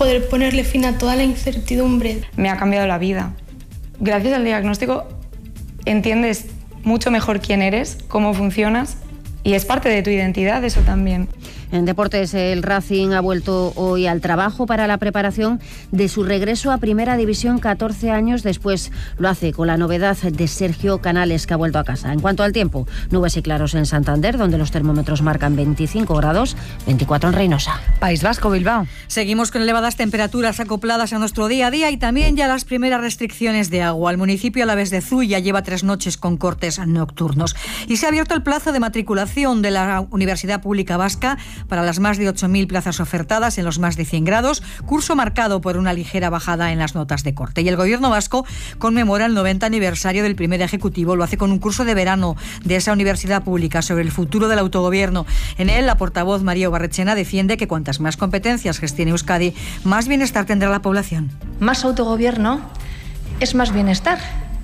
poder ponerle fin a toda la incertidumbre. Me ha cambiado la vida. Gracias al diagnóstico entiendes mucho mejor quién eres, cómo funcionas y es parte de tu identidad eso también. En deportes, el Racing ha vuelto hoy al trabajo para la preparación de su regreso a Primera División 14 años después. Lo hace con la novedad de Sergio Canales, que ha vuelto a casa. En cuanto al tiempo, nubes y claros en Santander, donde los termómetros marcan 25 grados, 24 en Reynosa. País Vasco, Bilbao. Seguimos con elevadas temperaturas acopladas a nuestro día a día y también ya las primeras restricciones de agua. El municipio alavés de Zuya lleva 3 noches con cortes nocturnos. Y se ha abierto el plazo de matriculación de la Universidad Pública Vasca para las más de 8.000 plazas ofertadas en los más de 100 grados, curso marcado por una ligera bajada en las notas de corte. Y el Gobierno vasco conmemora el 90 aniversario del primer ejecutivo. Lo hace con un curso de verano de esa universidad pública sobre el futuro del autogobierno. En él, la portavoz María Barrechena defiende que cuantas más competencias gestione Euskadi, más bienestar tendrá la población. Más autogobierno es más bienestar.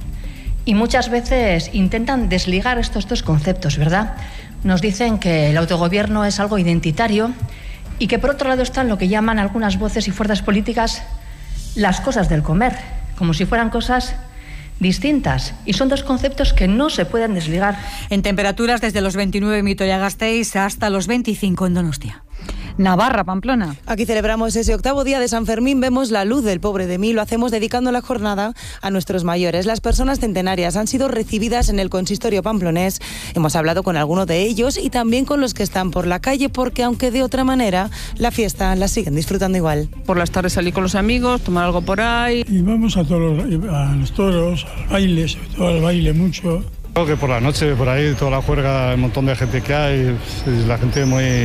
Y muchas veces intentan desligar estos dos conceptos, ¿verdad? Nos dicen que el autogobierno es algo identitario y que por otro lado están lo que llaman algunas voces y fuerzas políticas las cosas del comer, como si fueran cosas distintas. Y son dos conceptos que no se pueden desligar. En temperaturas desde los 29 en Vitoria-Gasteiz hasta los 25 en Donostia. Navarra, Pamplona. Aquí celebramos ese 8º día de San Fermín. Vemos la luz del pobre de mí. Lo hacemos dedicando la jornada a nuestros mayores. Las personas centenarias han sido recibidas en el consistorio pamplonés. Hemos hablado con algunos de ellos y también con los que están por la calle, porque aunque de otra manera, la fiesta la siguen disfrutando igual. Por las tardes salí con los amigos, tomar algo por ahí. Y vamos a los toros, al baile, sobre todo al baile mucho. Creo que por la noche, por ahí, toda la juerga, el montón de gente que hay, la gente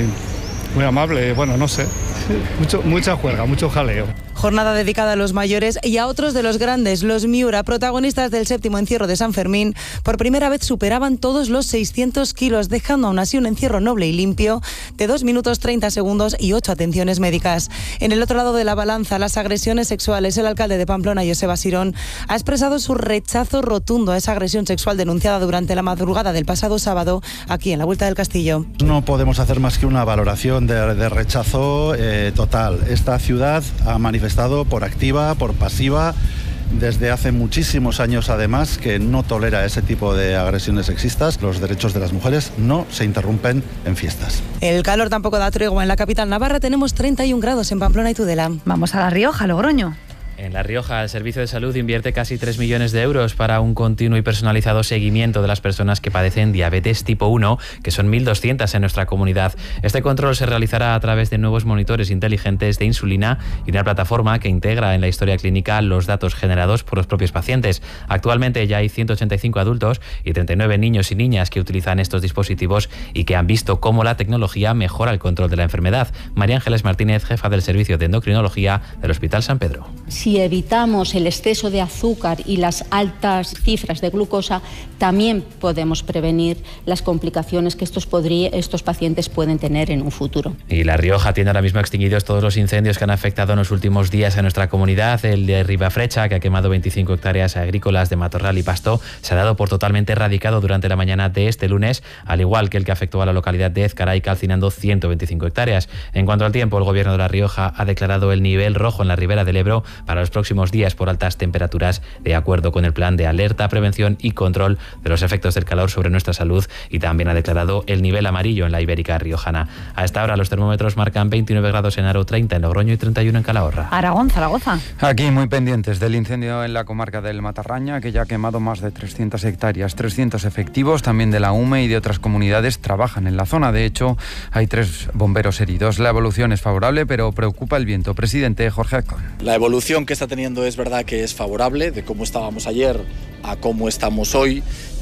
muy amable, bueno, no sé, mucha juerga, mucho jaleo. Jornada dedicada a los mayores y a otros de los grandes, los Miura, protagonistas del 7º encierro de San Fermín. Por primera vez superaban todos los 600 kilos, dejando aún así un encierro noble y limpio de 2 minutos 30 segundos y 8 atenciones médicas. En el otro lado de la balanza, las agresiones sexuales. El alcalde de Pamplona, Joseba Sirón, ha expresado su rechazo rotundo a esa agresión sexual denunciada durante la madrugada del pasado sábado aquí en la Vuelta del Castillo. No podemos hacer más que una valoración de rechazo total. Esta ciudad ha manifestado por activa, por pasiva, desde hace muchísimos años además, que no tolera ese tipo de agresiones sexistas. Los derechos de las mujeres no se interrumpen en fiestas. El calor tampoco da tregua en la capital navarra. Tenemos 31 grados en Pamplona y Tudela. Vamos a La Rioja, Logroño. En La Rioja, el Servicio de Salud invierte casi 3 millones de euros para un continuo y personalizado seguimiento de las personas que padecen diabetes tipo 1, que son 1.200 en nuestra comunidad. Este control se realizará a través de nuevos monitores inteligentes de insulina y una plataforma que integra en la historia clínica los datos generados por los propios pacientes. Actualmente ya hay 185 adultos y 39 niños y niñas que utilizan estos dispositivos y que han visto cómo la tecnología mejora el control de la enfermedad. María Ángeles Martínez, jefa del Servicio de Endocrinología del Hospital San Pedro. Si evitamos el exceso de azúcar y las altas cifras de glucosa, también podemos prevenir las complicaciones que estos pacientes pueden tener en un futuro. Y La Rioja tiene ahora mismo extinguidos todos los incendios que han afectado en los últimos días a nuestra comunidad. El de Ribafrecha, que ha quemado 25 hectáreas agrícolas de matorral y pasto, se ha dado por totalmente erradicado durante la mañana de este lunes, al igual que el que afectó a la localidad de Ezcaray, calcinando 125 hectáreas. En cuanto al tiempo, el Gobierno de La Rioja ha declarado el nivel rojo en la ribera del Ebro para los próximos días por altas temperaturas, de acuerdo con el plan de alerta, prevención y control de los efectos del calor sobre nuestra salud, y también ha declarado el nivel amarillo en la Ibérica riojana. A esta hora los termómetros marcan 29 grados en Haro, 30 en Logroño y 31 en Calahorra. Aragón, Zaragoza. Aquí muy pendientes del incendio en la comarca del Matarraña, que ya ha quemado más de 300 hectáreas. 300 efectivos también de la UME y de otras comunidades trabajan en la zona. De hecho, hay 3 bomberos heridos. La evolución es favorable, pero preocupa el viento. Presidente Jorge Azcón. La evolución que está teniendo es verdad que es favorable, de cómo estábamos ayer a cómo estamos hoy.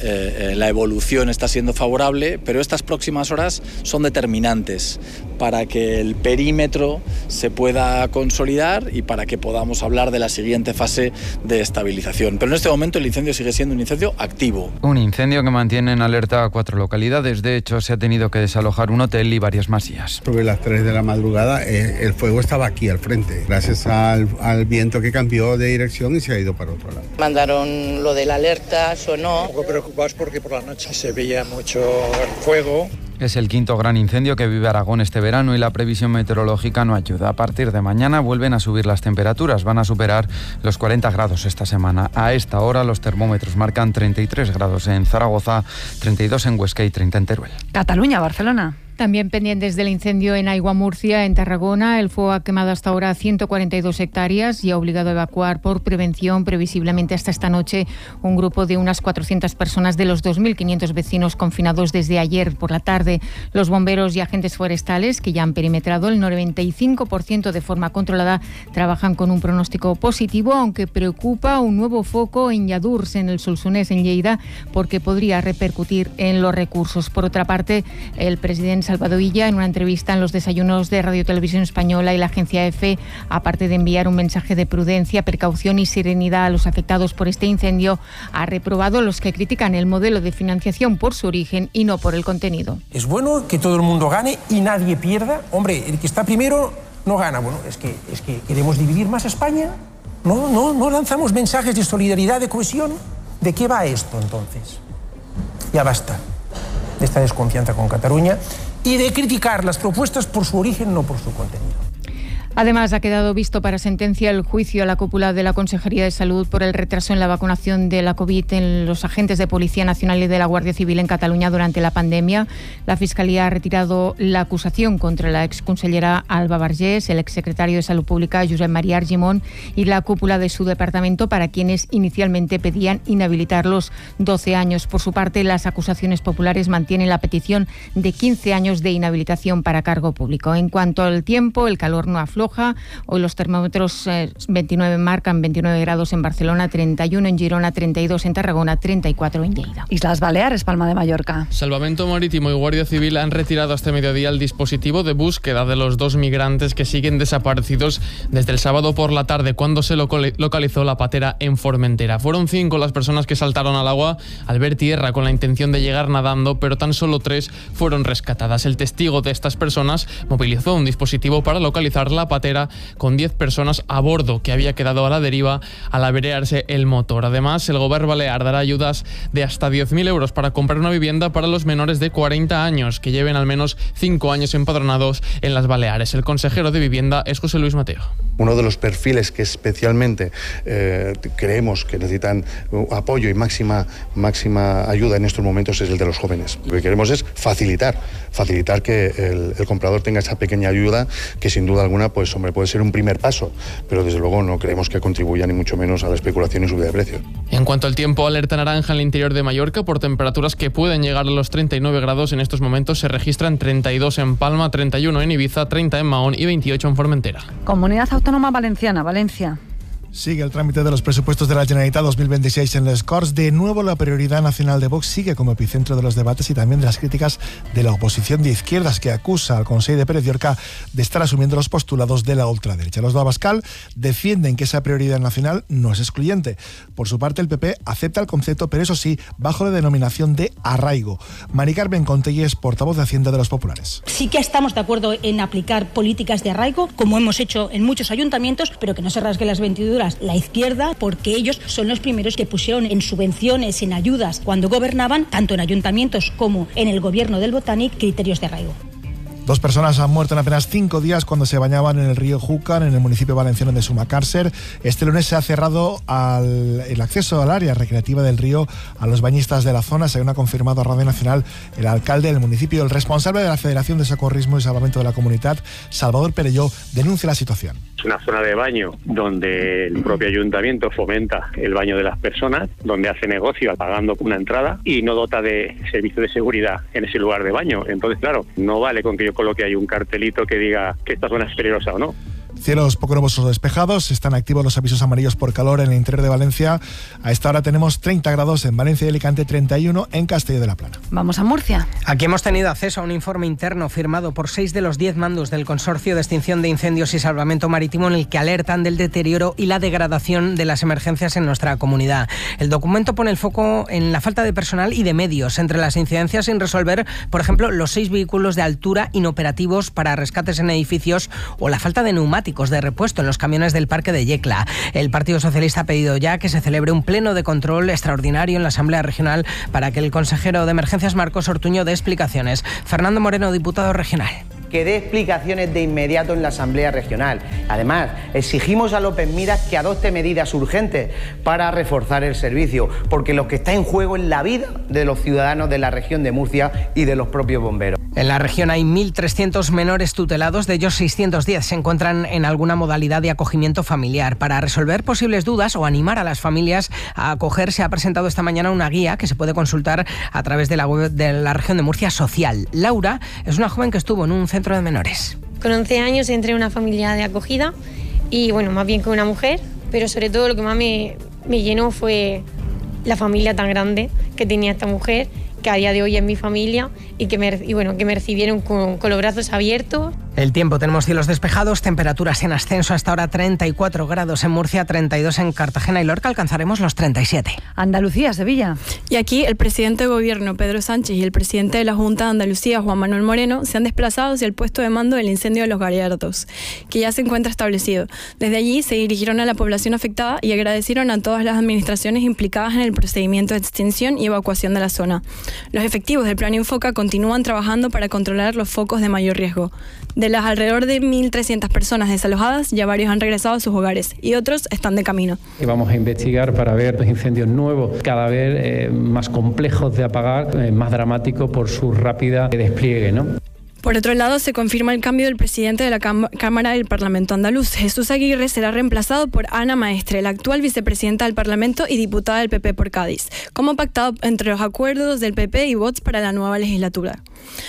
La evolución está siendo favorable, pero estas próximas horas son determinantes para que el perímetro se pueda consolidar y para que podamos hablar de la siguiente fase de estabilización. Pero en este momento el incendio sigue siendo un incendio activo. Un incendio que mantiene en alerta a 4 localidades. De hecho, se ha tenido que desalojar un hotel y varias masías. Sobre las 3 de la madrugada el fuego estaba aquí al frente, gracias al viento que cambió de dirección y se ha ido para otro lado. Mandaron lo de la alerta, sonó. Un poco preocupados porque por la noche se veía mucho fuego. Es el quinto gran incendio que vive Aragón este verano y la previsión meteorológica no ayuda. A partir de mañana vuelven a subir las temperaturas, van a superar los 40 grados esta semana. A esta hora los termómetros marcan 33 grados en Zaragoza, 32 en Huesca y 30 en Teruel. Cataluña, Barcelona. También pendientes del incendio en Aigua Murcia, en Tarragona. El fuego ha quemado hasta ahora 142 hectáreas y ha obligado a evacuar por prevención, previsiblemente hasta esta noche, un grupo de unas 400 personas de los 2.500 vecinos confinados desde ayer por la tarde. Los bomberos y agentes forestales, que ya han perimetrado el 95% de forma controlada, trabajan con un pronóstico positivo, aunque preocupa un nuevo foco en Lladurs, en el Solsonès, en Lleida, porque podría repercutir en los recursos. Por otra parte, el presidente Salvador Illa, en una entrevista en los desayunos de Radio Televisión Española y la agencia EFE, aparte de enviar un mensaje de prudencia, precaución y serenidad a los afectados por este incendio, ha reprobado a los que critican el modelo de financiación por su origen y no por el contenido. Es bueno que todo el mundo gane y nadie pierda. Hombre, el que está primero no gana. Bueno, es que queremos dividir más España. No lanzamos mensajes de solidaridad, de cohesión. ¿De qué va esto entonces? Ya basta de esta desconfianza con Cataluña y de criticar las propuestas por su origen, no por su contenido. Además, ha quedado visto para sentencia el juicio a la cúpula de la Consejería de Salud por el retraso en la vacunación de la COVID en los agentes de Policía Nacional y de la Guardia Civil en Cataluña durante la pandemia. La Fiscalía ha retirado la acusación contra la exconsellera Alba Vergés, el exsecretario de Salud Pública Josep María Argimon y la cúpula de su departamento, para quienes inicialmente pedían inhabilitarlos 12 años. Por su parte, las acusaciones populares mantienen la petición de 15 años de inhabilitación para cargo público. En cuanto al tiempo, el calor no afloja. Hoy los termómetros 29 marcan 29 grados en Barcelona, 31 en Girona, 32 en Tarragona, 34 en Lleida. Islas Baleares, Palma de Mallorca. Salvamento Marítimo y Guardia Civil han retirado este mediodía el dispositivo de búsqueda de los 2 migrantes que siguen desaparecidos desde el sábado por la tarde, cuando se localizó la patera en Formentera. Fueron 5 las personas que saltaron al agua al ver tierra con la intención de llegar nadando, pero tan solo 3 fueron rescatadas. El testigo de estas personas movilizó un dispositivo para localizar la patera con 10 personas a bordo, que había quedado a la deriva al averiarse el motor. Además, el Gobierno balear dará ayudas de hasta 10.000 euros para comprar una vivienda para los menores de 40 años que lleven al menos 5 años empadronados en las Baleares. El consejero de Vivienda es José Luis Mateo. Uno de los perfiles que especialmente creemos que necesitan apoyo y máxima ayuda en estos momentos es el de los jóvenes. Lo que queremos es facilitar que el comprador tenga esa pequeña ayuda que sin duda alguna pues hombre, puede ser un primer paso, pero desde luego no creemos que contribuya ni mucho menos a la especulación y subida de precios. En cuanto al tiempo, alerta naranja en el interior de Mallorca por temperaturas que pueden llegar a los 39 grados. En estos momentos se registran 32 en Palma, 31 en Ibiza, 30 en Mahón y 28 en Formentera. Comunidad Autónoma Valenciana, Valencia. Sigue el trámite de los presupuestos de la Generalitat 2026 en les Corts. De nuevo, la prioridad nacional de Vox sigue como epicentro de los debates y también de las críticas de la oposición de izquierdas, que acusa al Consell de Pérez Llorca de estar asumiendo los postulados de la ultraderecha. Los de Abascal defienden que esa prioridad nacional no es excluyente. Por su parte, el PP acepta el concepto, pero eso sí, bajo la denominación de arraigo. Mari Carmen Contegui es portavoz de Hacienda de los Populares. Sí que estamos de acuerdo en aplicar políticas de arraigo, como hemos hecho en muchos ayuntamientos, pero que no se rasgue las vestiduras la izquierda, porque ellos son los primeros que pusieron en subvenciones, en ayudas, cuando gobernaban, tanto en ayuntamientos como en el gobierno del Botànic, criterios de arraigo. 2 personas han muerto en apenas 5 días cuando se bañaban en el río Júcar, en el municipio valenciano de Sumacàrcer. Este lunes se ha cerrado el acceso al área recreativa del río a los bañistas de la zona, según ha confirmado a Radio Nacional el alcalde del municipio. El responsable de la Federación de Socorrismo y Salvamento de la Comunidad, Salvador Perelló, denuncia la situación. Es una zona de baño donde el propio ayuntamiento fomenta el baño de las personas, donde hace negocio pagando una entrada y no dota de servicio de seguridad en ese lugar de baño. Entonces, claro, no vale con que yo coloque ahí un cartelito que diga que esta zona es peligrosa o no. Cielos poco nubosos o despejados, están activos los avisos amarillos por calor en el interior de Valencia. A esta hora tenemos 30 grados en Valencia y Alicante, 31 en Castelló de la Plana. Vamos a Murcia. Aquí hemos tenido acceso a un informe interno firmado por 6 de los 10 mandos del Consorcio de Extinción de Incendios y Salvamento Marítimo, en el que alertan del deterioro y la degradación de las emergencias en nuestra comunidad. El documento pone el foco en la falta de personal y de medios. Entre las incidencias sin resolver, por ejemplo, los 6 vehículos de altura inoperativos para rescates en edificios o la falta de neumáticos neumáticos de repuesto en los camiones del parque de Yecla. El Partido Socialista ha pedido ya que se celebre un pleno de control extraordinario en la Asamblea Regional para que el consejero de Emergencias, Marcos Ortuño, dé explicaciones. Fernando Moreno, diputado regional. Que dé explicaciones de inmediato en la Asamblea Regional. Además, exigimos a López Miras que adopte medidas urgentes para reforzar el servicio, porque lo que está en juego es la vida de los ciudadanos de la región de Murcia y de los propios bomberos. En la región hay 1.300 menores tutelados, de ellos 610 se encuentran en alguna modalidad de acogimiento familiar. Para resolver posibles dudas o animar a las familias a acoger, se ha presentado esta mañana una guía que se puede consultar a través de la web de la región de Murcia Social. Laura es una joven que estuvo en un centro de menores. Con 11 años entré en una familia de acogida y bueno, más bien con una mujer, pero sobre todo lo que más me llenó fue la familia tan grande que tenía esta mujer, que a día de hoy es mi familia y que me recibieron con los brazos abiertos. El tiempo, tenemos cielos despejados, temperaturas en ascenso, hasta ahora 34 grados en Murcia, 32 en Cartagena y Lorca, alcanzaremos los 37. Andalucía, Sevilla. Y aquí el presidente de gobierno, Pedro Sánchez, y el presidente de la Junta de Andalucía, Juan Manuel Moreno, se han desplazado hacia el puesto de mando del incendio de Los Gallardos, que ya se encuentra establecido. Desde allí se dirigieron a la población afectada y agradecieron a todas las administraciones implicadas en el procedimiento de extinción y evacuación de la zona. Los efectivos del Plan Infoca continúan trabajando para controlar los focos de mayor riesgo. De las alrededor de 1.300 personas desalojadas, ya varios han regresado a sus hogares y otros están de camino. Y vamos a investigar para ver los incendios nuevos, cada vez más complejos de apagar, más dramáticos por su rápida despliegue, ¿no? Por otro lado, se confirma el cambio del presidente de la Cámara del Parlamento andaluz. Jesús Aguirre será reemplazado por Ana Maestre, la actual vicepresidenta del Parlamento y diputada del PP por Cádiz, como pactado entre los acuerdos del PP y Vox para la nueva legislatura.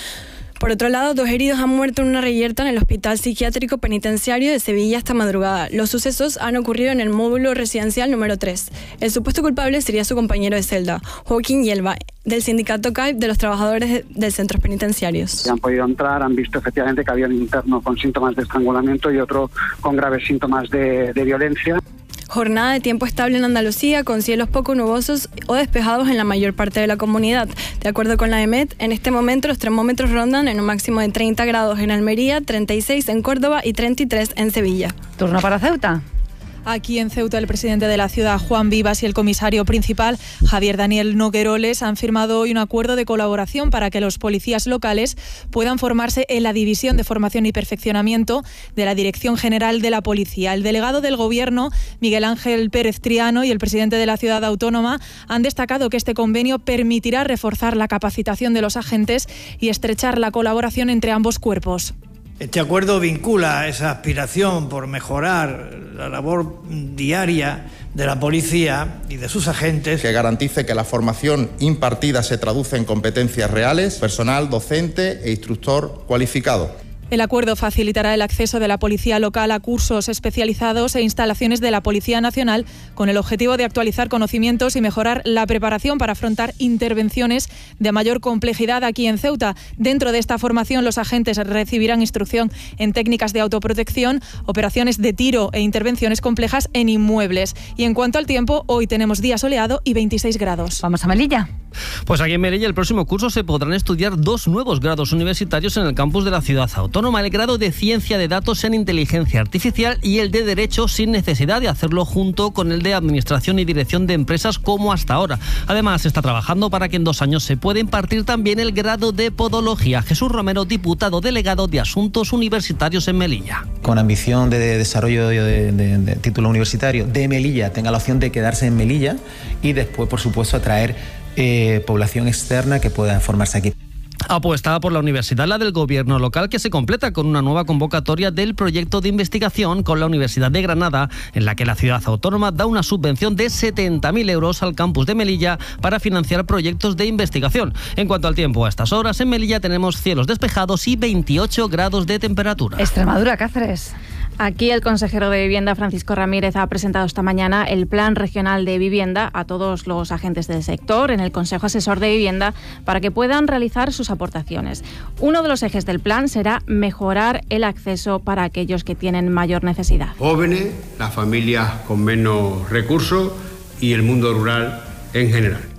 Por otro lado, 2 heridos han muerto en una reyerta en el Hospital Psiquiátrico Penitenciario de Sevilla esta madrugada. Los sucesos han ocurrido en el módulo residencial número 3. El supuesto culpable sería su compañero de celda, Joaquín Yelva, del sindicato CAIP de los trabajadores de centros penitenciarios. Han podido entrar, han visto efectivamente que había un interno con síntomas de estrangulamiento y otro con graves síntomas de violencia. Jornada de tiempo estable en Andalucía, con cielos poco nubosos o despejados en la mayor parte de la comunidad. De acuerdo con la EMET, en este momento los termómetros rondan en un máximo de 30 grados en Almería, 36 en Córdoba y 33 en Sevilla. Turno para Ceuta. Aquí en Ceuta, el presidente de la ciudad, Juan Vivas, y el comisario principal, Javier Daniel Nogueroles, han firmado hoy un acuerdo de colaboración para que los policías locales puedan formarse en la División de Formación y Perfeccionamiento de la Dirección General de la Policía. El delegado del Gobierno, Miguel Ángel Pérez Triano, y el presidente de la ciudad autónoma han destacado que este convenio permitirá reforzar la capacitación de los agentes y estrechar la colaboración entre ambos cuerpos. Este acuerdo vincula esa aspiración por mejorar la labor diaria de la policía y de sus agentes. Que garantice que la formación impartida se traduce en competencias reales, personal, docente e instructor cualificado. El acuerdo facilitará el acceso de la policía local a cursos especializados e instalaciones de la Policía Nacional, con el objetivo de actualizar conocimientos y mejorar la preparación para afrontar intervenciones de mayor complejidad aquí en Ceuta. Dentro de esta formación, los agentes recibirán instrucción en técnicas de autoprotección, operaciones de tiro e intervenciones complejas en inmuebles. Y en cuanto al tiempo, hoy tenemos día soleado y 26 grados. Vamos a Melilla. Pues aquí en Melilla el próximo curso se podrán estudiar 2 nuevos grados universitarios en el campus de la ciudad autónoma: el grado de Ciencia de Datos en Inteligencia Artificial y el de Derecho, sin necesidad de hacerlo junto con el de Administración y Dirección de Empresas como hasta ahora. Además, se está trabajando para que en 2 años se pueda impartir también el grado de Podología. Jesús Romero, diputado delegado de Asuntos Universitarios en Melilla. Con ambición de desarrollo de título universitario de Melilla, tenga la opción de quedarse en Melilla y después, por supuesto, atraer población externa que pueda formarse aquí. Apuesta por la universidad, la del gobierno local, que se completa con una nueva convocatoria del proyecto de investigación con la Universidad de Granada, en la que la ciudad autónoma da una subvención de 70.000 euros al campus de Melilla para financiar proyectos de investigación. En cuanto al tiempo, a estas horas en Melilla tenemos cielos despejados y 28 grados de temperatura. Extremadura, Cáceres. Aquí el consejero de Vivienda, Francisco Ramírez, ha presentado esta mañana el Plan Regional de Vivienda a todos los agentes del sector en el Consejo Asesor de Vivienda para que puedan realizar sus aportaciones. Uno de los ejes del plan será mejorar el acceso para aquellos que tienen mayor necesidad. Jóvenes, las familias con menos recursos y el mundo rural en general.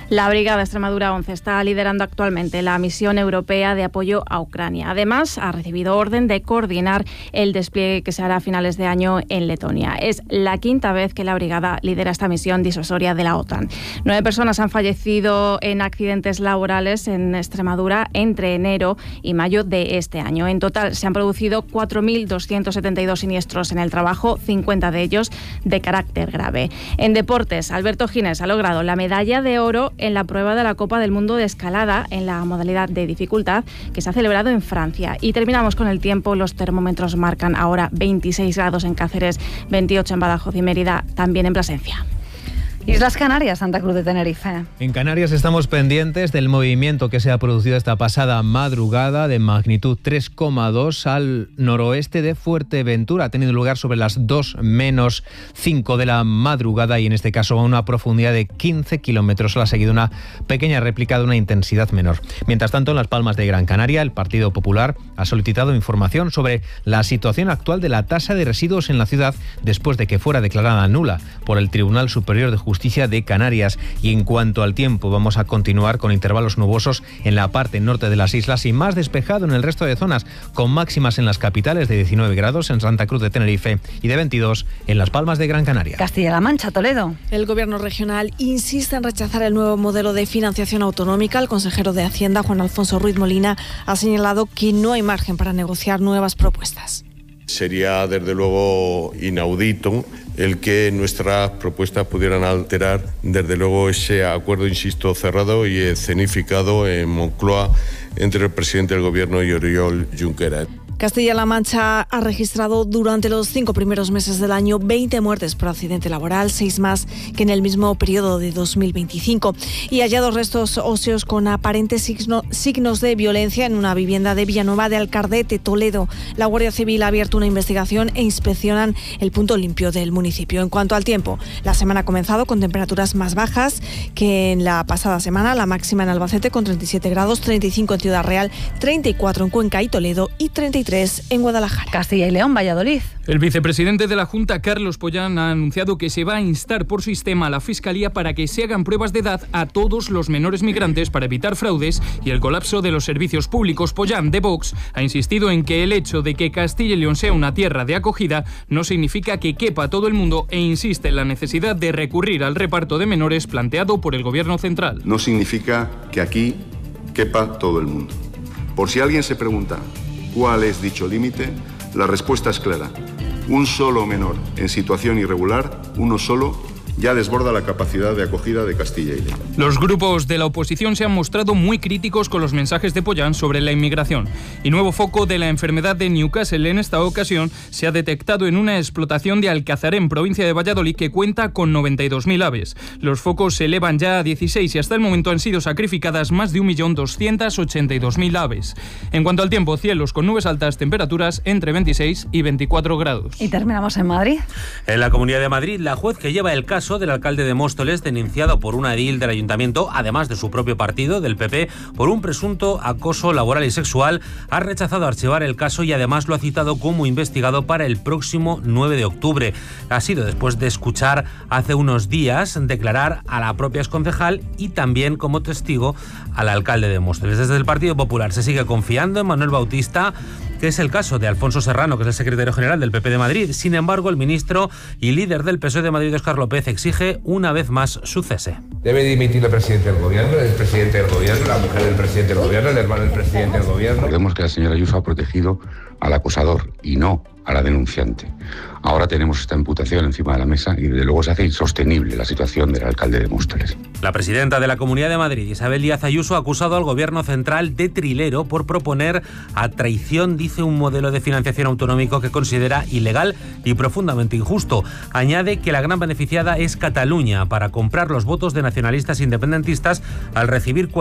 La Brigada Extremadura 11 está liderando actualmente la misión europea de apoyo a Ucrania. Además, ha recibido orden de coordinar el despliegue que se hará a finales de año en Letonia. Es la quinta vez que la brigada lidera esta misión disuasoria de la OTAN. 9 personas han fallecido en accidentes laborales en Extremadura entre enero y mayo de este año. En total se han producido 4.272 siniestros en el trabajo, 50 de ellos de carácter grave. En deportes, Alberto Gines ha logrado la medalla de oro en la prueba de la Copa del Mundo de escalada en la modalidad de dificultad que se ha celebrado en Francia. Y terminamos con el tiempo. Los termómetros marcan ahora 26 grados en Cáceres, 28 en Badajoz y Mérida, también en Plasencia. Islas Canarias, Santa Cruz de Tenerife. En Canarias estamos pendientes del movimiento que se ha producido esta pasada madrugada de magnitud 3,2 al noroeste de Fuerteventura. Ha tenido lugar sobre las 2:05 de la madrugada y en este caso a una profundidad de 15 kilómetros. Ha seguido una pequeña réplica de una intensidad menor. Mientras tanto, en Las Palmas de Gran Canaria, el Partido Popular ha solicitado información sobre la situación actual de la tasa de residuos en la ciudad después de que fuera declarada nula por el Tribunal Superior de Justicia de Canarias. Y en cuanto al tiempo, vamos a continuar con intervalos nubosos en la parte norte de las islas y más despejado en el resto de zonas, con máximas en las capitales de 19 grados en Santa Cruz de Tenerife y de 22 en Las Palmas de Gran Canaria. Castilla-La Mancha, Toledo. El Gobierno regional insiste en rechazar el nuevo modelo de financiación autonómica. El consejero de Hacienda, Juan Alfonso Ruiz Molina, ha señalado que no hay margen para negociar nuevas propuestas. Sería, desde luego, inaudito el que nuestras propuestas pudieran alterar, desde luego, ese acuerdo, insisto, cerrado y escenificado en Moncloa entre el presidente del Gobierno y Oriol Junqueras. Castilla-La Mancha ha registrado durante los 5 primeros meses del año 20 muertes por accidente laboral, 6 más que en el mismo periodo de 2025. Y hallados restos óseos con aparentes signos de violencia en una vivienda de Villanueva de Alcardete, Toledo. La Guardia Civil ha abierto una investigación e inspeccionan el punto limpio del municipio. En cuanto al tiempo, la semana ha comenzado con temperaturas más bajas que en la pasada semana. La máxima en Albacete con 37 grados, 35 en Ciudad Real, 34 en Cuenca y Toledo y 33 en Guadalajara. Castilla y León, Valladolid. El vicepresidente de la Junta, Carlos Pollán, ha anunciado que se va a instar por sistema a la Fiscalía para que se hagan pruebas de edad a todos los menores migrantes para evitar fraudes y el colapso de los servicios públicos. Pollán, de Vox, ha insistido en que el hecho de que Castilla y León sea una tierra de acogida no significa que quepa todo el mundo e insiste en la necesidad de recurrir al reparto de menores planteado por el Gobierno central. No significa que aquí quepa todo el mundo. Por si alguien se pregunta ¿cuál es dicho límite? La respuesta es clara. Un solo menor en situación irregular, uno solo, ya desborda la capacidad de acogida de Castilla y León. Los grupos de la oposición se han mostrado muy críticos con los mensajes de Pollán sobre la inmigración. Y nuevo foco de la enfermedad de Newcastle en esta ocasión se ha detectado en una explotación de Alcazarén, provincia de Valladolid, que cuenta con 92.000 aves. Los focos se elevan ya a 16 y hasta el momento han sido sacrificadas más de 1.282.000 aves. En cuanto al tiempo, cielos con nubes altas, temperaturas entre 26 y 24 grados. Y terminamos en Madrid. En la Comunidad de Madrid, la juez que lleva el caso del alcalde de Móstoles, denunciado por una edil del ayuntamiento, además de su propio partido, del PP, por un presunto acoso laboral y sexual, ha rechazado archivar el caso y además lo ha citado como investigado para el próximo 9 de octubre. Ha sido después de escuchar hace unos días declarar a la propia exconcejal y también como testigo al alcalde de Móstoles. Desde el Partido Popular se sigue confiando en Manuel Bautista, que es el caso de Alfonso Serrano, que es el secretario general del PP de Madrid. Sin embargo, el ministro y líder del PSOE de Madrid, Óscar López, exige una vez más su cese. Debe dimitir el presidente del gobierno, el presidente del gobierno, la mujer del presidente del gobierno, el hermano del presidente del gobierno. Recordemos que la señora Ayuso ha protegido al acosador y no a la denunciante. Ahora tenemos esta imputación encima de la mesa y desde luego se hace insostenible la situación del alcalde de Móstoles. La presidenta de la Comunidad de Madrid, Isabel Díaz Ayuso, ha acusado al gobierno central de trilero por proponer a traición, dice, un modelo de financiación autonómico que considera ilegal y profundamente injusto. Añade que la gran beneficiada es Cataluña para comprar los votos de nacionalistas independentistas al recibir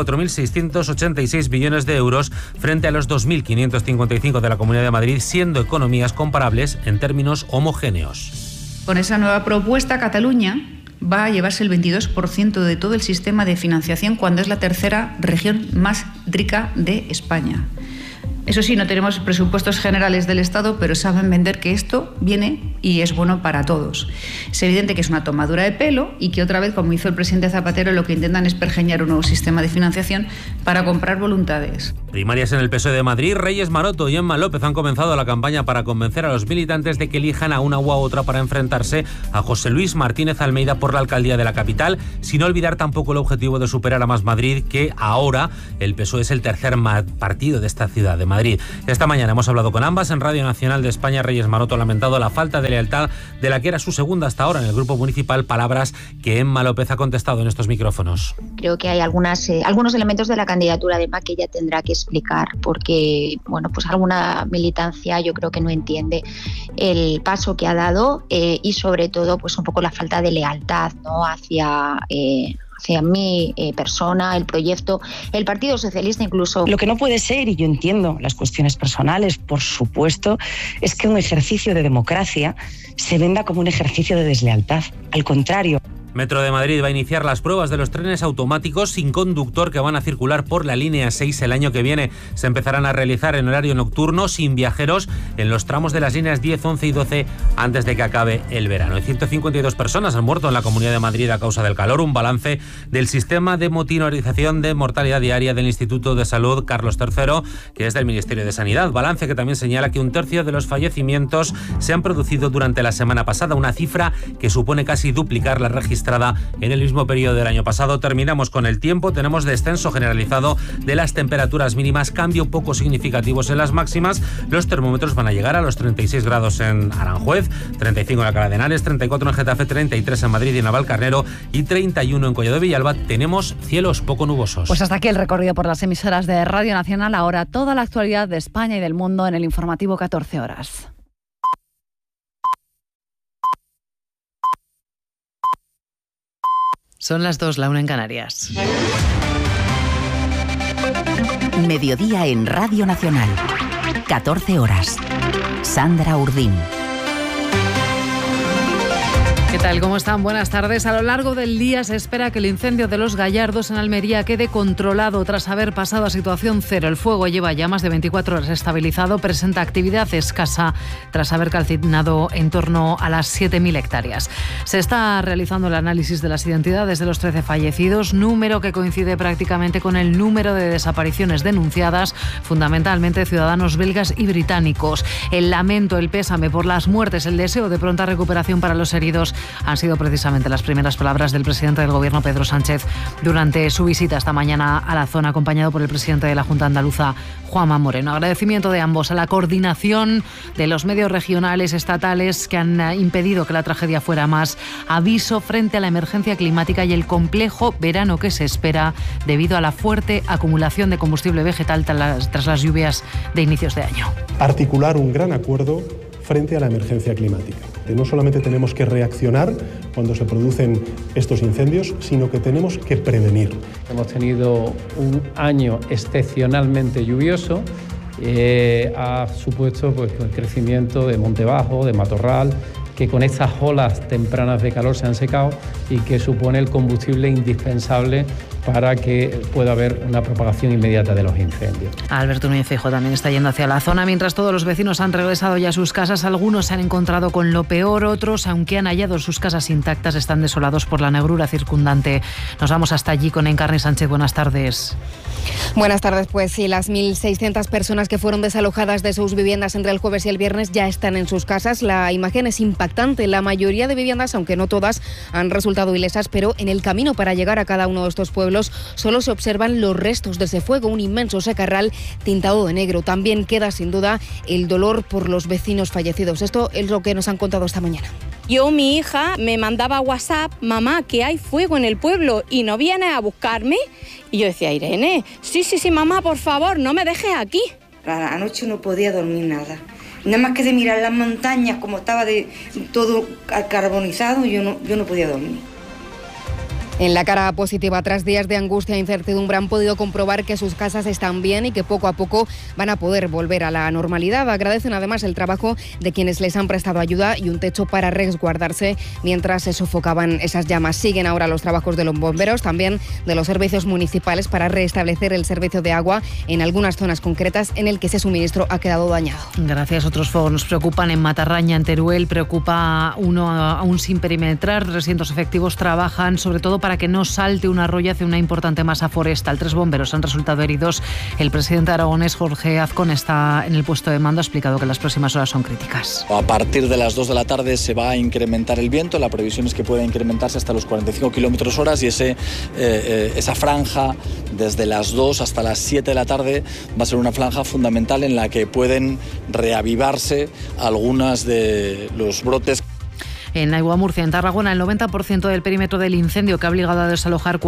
4.686 billones de euros frente a los 2.555 de la Comunidad de Madrid, siendo economías comparables en términos homogéneos. Con esa nueva propuesta, Cataluña va a llevarse el 22% de todo el sistema de financiación cuando es la tercera región más rica de España. Eso sí, no tenemos presupuestos generales del Estado, pero saben vender que esto viene y es bueno para todos. Es evidente que es una tomadura de pelo y que otra vez, como hizo el presidente Zapatero, lo que intentan es pergeñar un nuevo sistema de financiación para comprar voluntades. Primarias en el PSOE de Madrid. Reyes Maroto y Emma López han comenzado la campaña para convencer a los militantes de que elijan a una u a otra para enfrentarse a José Luis Martínez Almeida por la alcaldía de la capital, sin olvidar tampoco el objetivo de superar a Más Madrid, que ahora el PSOE es el tercer partido de esta ciudad de Madrid. Esta mañana hemos hablado con ambas en Radio Nacional de España. Reyes Maroto ha lamentado la falta de lealtad de la que era su segunda hasta ahora en el grupo municipal, palabras que Emma López ha contestado en estos micrófonos. Creo que hay algunos elementos de la candidatura de Emma que ella tendrá que explicar, porque pues alguna militancia yo creo que no entiende el paso que ha dado y sobre todo pues un poco la falta de lealtad, ¿no?, hacia mi persona, el proyecto, el Partido Socialista incluso. Lo que no puede ser, y yo entiendo las cuestiones personales, por supuesto, es que un ejercicio de democracia se venda como un ejercicio de deslealtad. Al contrario. Metro de Madrid va a iniciar las pruebas de los trenes automáticos sin conductor que van a circular por la línea 6 el año que viene. Se empezarán a realizar en horario nocturno, sin viajeros, en los tramos de las líneas 10, 11 y 12 antes de que acabe el verano. 152 personas han muerto en la Comunidad de Madrid a causa del calor, un balance del sistema de monitorización de mortalidad diaria del Instituto de Salud Carlos III, que es del Ministerio de Sanidad. Balance que también señala que un tercio de los fallecimientos se han producido durante la semana pasada, una cifra que supone casi duplicar la registrada en el mismo periodo del año pasado. Terminamos con el tiempo. Tenemos descenso generalizado de las temperaturas mínimas, cambio poco significativos en las máximas. Los termómetros van a llegar a los 36 grados en Aranjuez, 35 en Alcalá de Henares, 34 en Getafe, 33 en Madrid y en Navalcarnero y 31 en Collado de Villalba. Tenemos cielos poco nubosos. Pues hasta aquí el recorrido por las emisoras de Radio Nacional. Ahora toda la actualidad de España y del mundo en el informativo 14 horas. Son las 2, la 1 en Canarias. Mediodía en Radio Nacional. 14 horas. Sandra Urdín. ¿Qué tal? ¿Cómo están? Buenas tardes. A lo largo del día se espera que el incendio de Los Gallardos en Almería quede controlado tras haber pasado a situación cero. El fuego lleva ya más de 24 horas estabilizado, presenta actividad escasa tras haber calcinado en torno a las 7.000 hectáreas. Se está realizando el análisis de las identidades de los 13 fallecidos, número que coincide prácticamente con el número de desapariciones denunciadas, fundamentalmente ciudadanos belgas y británicos. El lamento, el pésame por las muertes, el deseo de pronta recuperación para los heridos han sido precisamente las primeras palabras del presidente del Gobierno, Pedro Sánchez, durante su visita esta mañana a la zona, acompañado por el presidente de la Junta Andaluza, Juanma Moreno. Agradecimiento de ambos a la coordinación de los medios regionales, estatales, que han impedido que la tragedia fuera más. Aviso frente a la emergencia climática y el complejo verano que se espera debido a la fuerte acumulación de combustible vegetal tras las lluvias de inicios de año. Articular un gran acuerdo frente a la emergencia climática. No solamente tenemos que reaccionar cuando se producen estos incendios, sino que tenemos que prevenir. Hemos tenido un año excepcionalmente lluvioso, ha supuesto el crecimiento de monte bajo, de matorral, que con estas olas tempranas de calor se han secado y que supone el combustible indispensable para que pueda haber una propagación inmediata de los incendios. Alberto Núñez Feijóo también está yendo hacia la zona, mientras todos los vecinos han regresado ya a sus casas. Algunos se han encontrado con lo peor, otros, aunque han hallado sus casas intactas, están desolados por la negrura circundante. Nos vamos hasta allí con Encarni Sánchez. Buenas tardes. Buenas tardes. Pues sí, las 1.600 personas que fueron desalojadas de sus viviendas entre el jueves y el viernes ya están en sus casas. La imagen es impactante. La mayoría de viviendas, aunque no todas, han resultado ilesas, pero en el camino para llegar a cada uno de estos pueblos solo se observan los restos de ese fuego, un inmenso secarral tintado de negro. También queda sin duda el dolor por los vecinos fallecidos. Esto es lo que nos han contado esta mañana. Mi hija me mandaba WhatsApp: mamá, que hay fuego en el pueblo y no vienes a buscarme. Y yo decía: Irene, sí, mamá, por favor, no me dejes aquí. Anoche no podía dormir nada. Nada más que de mirar las montañas, como estaba de todo carbonizado, yo no podía dormir. En la cara positiva, tras días de angustia e incertidumbre, han podido comprobar que sus casas están bien y que poco a poco van a poder volver a la normalidad. Agradecen además el trabajo de quienes les han prestado ayuda y un techo para resguardarse mientras se sofocaban esas llamas. Siguen ahora los trabajos de los bomberos, también de los servicios municipales para restablecer el servicio de agua en algunas zonas concretas en el que ese suministro ha quedado dañado. Gracias. Otros fuegos nos preocupan en Matarraña, en Teruel. Preocupa uno aún sin perimetrar. 300 efectivos trabajan sobre todo para que no salte un arroyo hacia una importante masa forestal. 3 bomberos han resultado heridos. El presidente aragonés, Jorge Azcón, está en el puesto de mando. Ha explicado que las próximas horas son críticas. A partir de las 2 de la tarde se va a incrementar el viento. La previsión es que pueda incrementarse hasta los 45 kilómetros hora y esa franja desde las 2 hasta las 7 de la tarde va a ser una franja fundamental en la que pueden reavivarse algunas de los brotes. En Aigua Murcia, en Tarragona, el 90% del perímetro del incendio que ha obligado a desalojar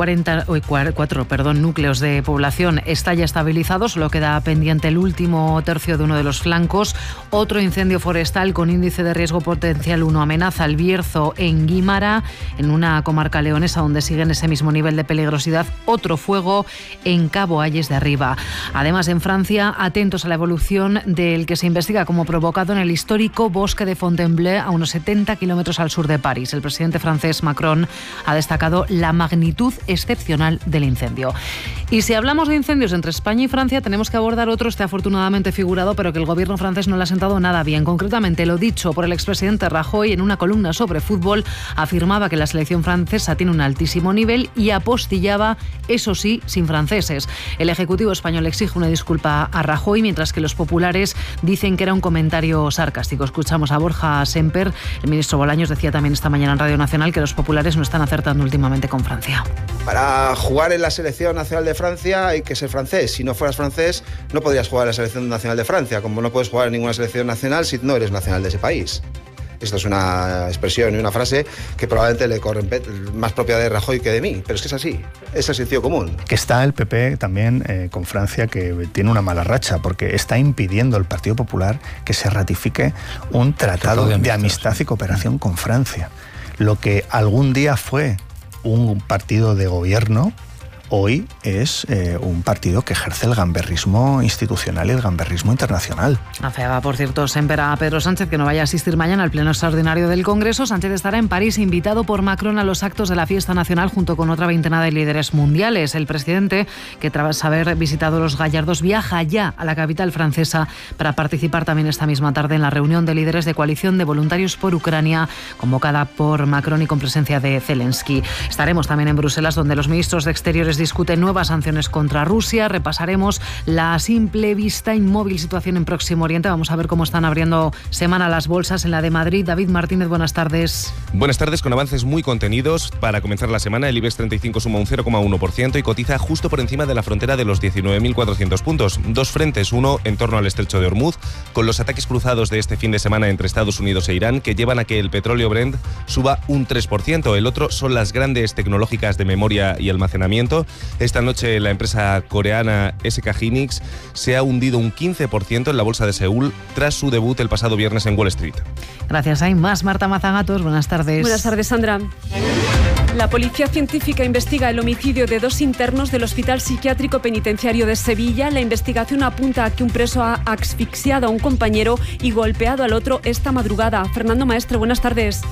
4 núcleos de población está ya estabilizado. Solo queda pendiente el último tercio de uno de los flancos. Otro incendio forestal con índice de riesgo potencial 1 amenaza al Bierzo en Guímara, en una comarca leonesa donde sigue en ese mismo nivel de peligrosidad. Otro fuego en Cabo Ayes de Arriba. Además, en Francia, atentos a la evolución del que se investiga como provocado en el histórico bosque de Fontainebleau, a unos 70 kilómetros al sur de París. El presidente francés Macron ha destacado la magnitud excepcional del incendio. Y si hablamos de incendios entre España y Francia, tenemos que abordar otro, afortunadamente figurado, pero que el gobierno francés no le ha sentado nada bien. Concretamente, lo dicho por el expresidente Rajoy en una columna sobre fútbol, afirmaba que la selección francesa tiene un altísimo nivel y apostillaba, eso sí, sin franceses. El Ejecutivo español exige una disculpa a Rajoy, mientras que los populares dicen que era un comentario sarcástico. Escuchamos a Borja Semper. El ministro Bolaños decía también esta mañana en Radio Nacional que los populares no están acertando últimamente con Francia. Para jugar en la selección nacional de Francia hay que ser francés. Si no fueras francés, no podrías jugar en la selección nacional de Francia, como no puedes jugar en ninguna selección nacional si no eres nacional de ese país. Esto es una expresión y una frase que probablemente le corre más propia de Rajoy que de mí, pero es que es así, es el sentido común. Que está el PP también con Francia, que tiene una mala racha, porque está impidiendo el Partido Popular que se ratifique un tratado de amistad y cooperación con Francia. Lo que algún día fue un partido de gobierno, hoy es un partido que ejerce el gamberrismo institucional y el gamberrismo internacional. Afeaba, por cierto, Semper a Pedro Sánchez que no vaya a asistir mañana al pleno extraordinario del Congreso. Sánchez estará en París, invitado por Macron a los actos de la fiesta nacional junto con otra veintena de líderes mundiales. El presidente, que tras haber visitado los Gallardos, viaja ya a la capital francesa para participar también esta misma tarde en la reunión de líderes de coalición de voluntarios por Ucrania, convocada por Macron y con presencia de Zelensky. Estaremos también en Bruselas, donde los ministros de Exteriores discuten nuevas sanciones contra Rusia. Repasaremos la a simple vista inmóvil situación en Próximo Oriente. Vamos a ver cómo están abriendo semana las bolsas en la de Madrid. David Martínez, buenas tardes. Buenas tardes, con avances muy contenidos. Para comenzar la semana, el IBEX 35 suma un 0,1% y cotiza justo por encima de la frontera de los 19.400 puntos. Dos frentes, uno en torno al estrecho de Hormuz, con los ataques cruzados de este fin de semana entre Estados Unidos e Irán, que llevan a que el petróleo Brent suba un 3%. El otro son las grandes tecnológicas de memoria y almacenamiento. Esta noche la empresa coreana SK Hynix se ha hundido un 15% en la bolsa de Seúl tras su debut el pasado viernes en Wall Street. Gracias. Hay más. Marta Mazagatos, buenas tardes. Buenas tardes, Sandra. La policía científica investiga el homicidio de 2 internos del Hospital Psiquiátrico Penitenciario de Sevilla. La investigación apunta a que un preso ha asfixiado a un compañero y golpeado al otro esta madrugada. Fernando Maestre, buenas tardes.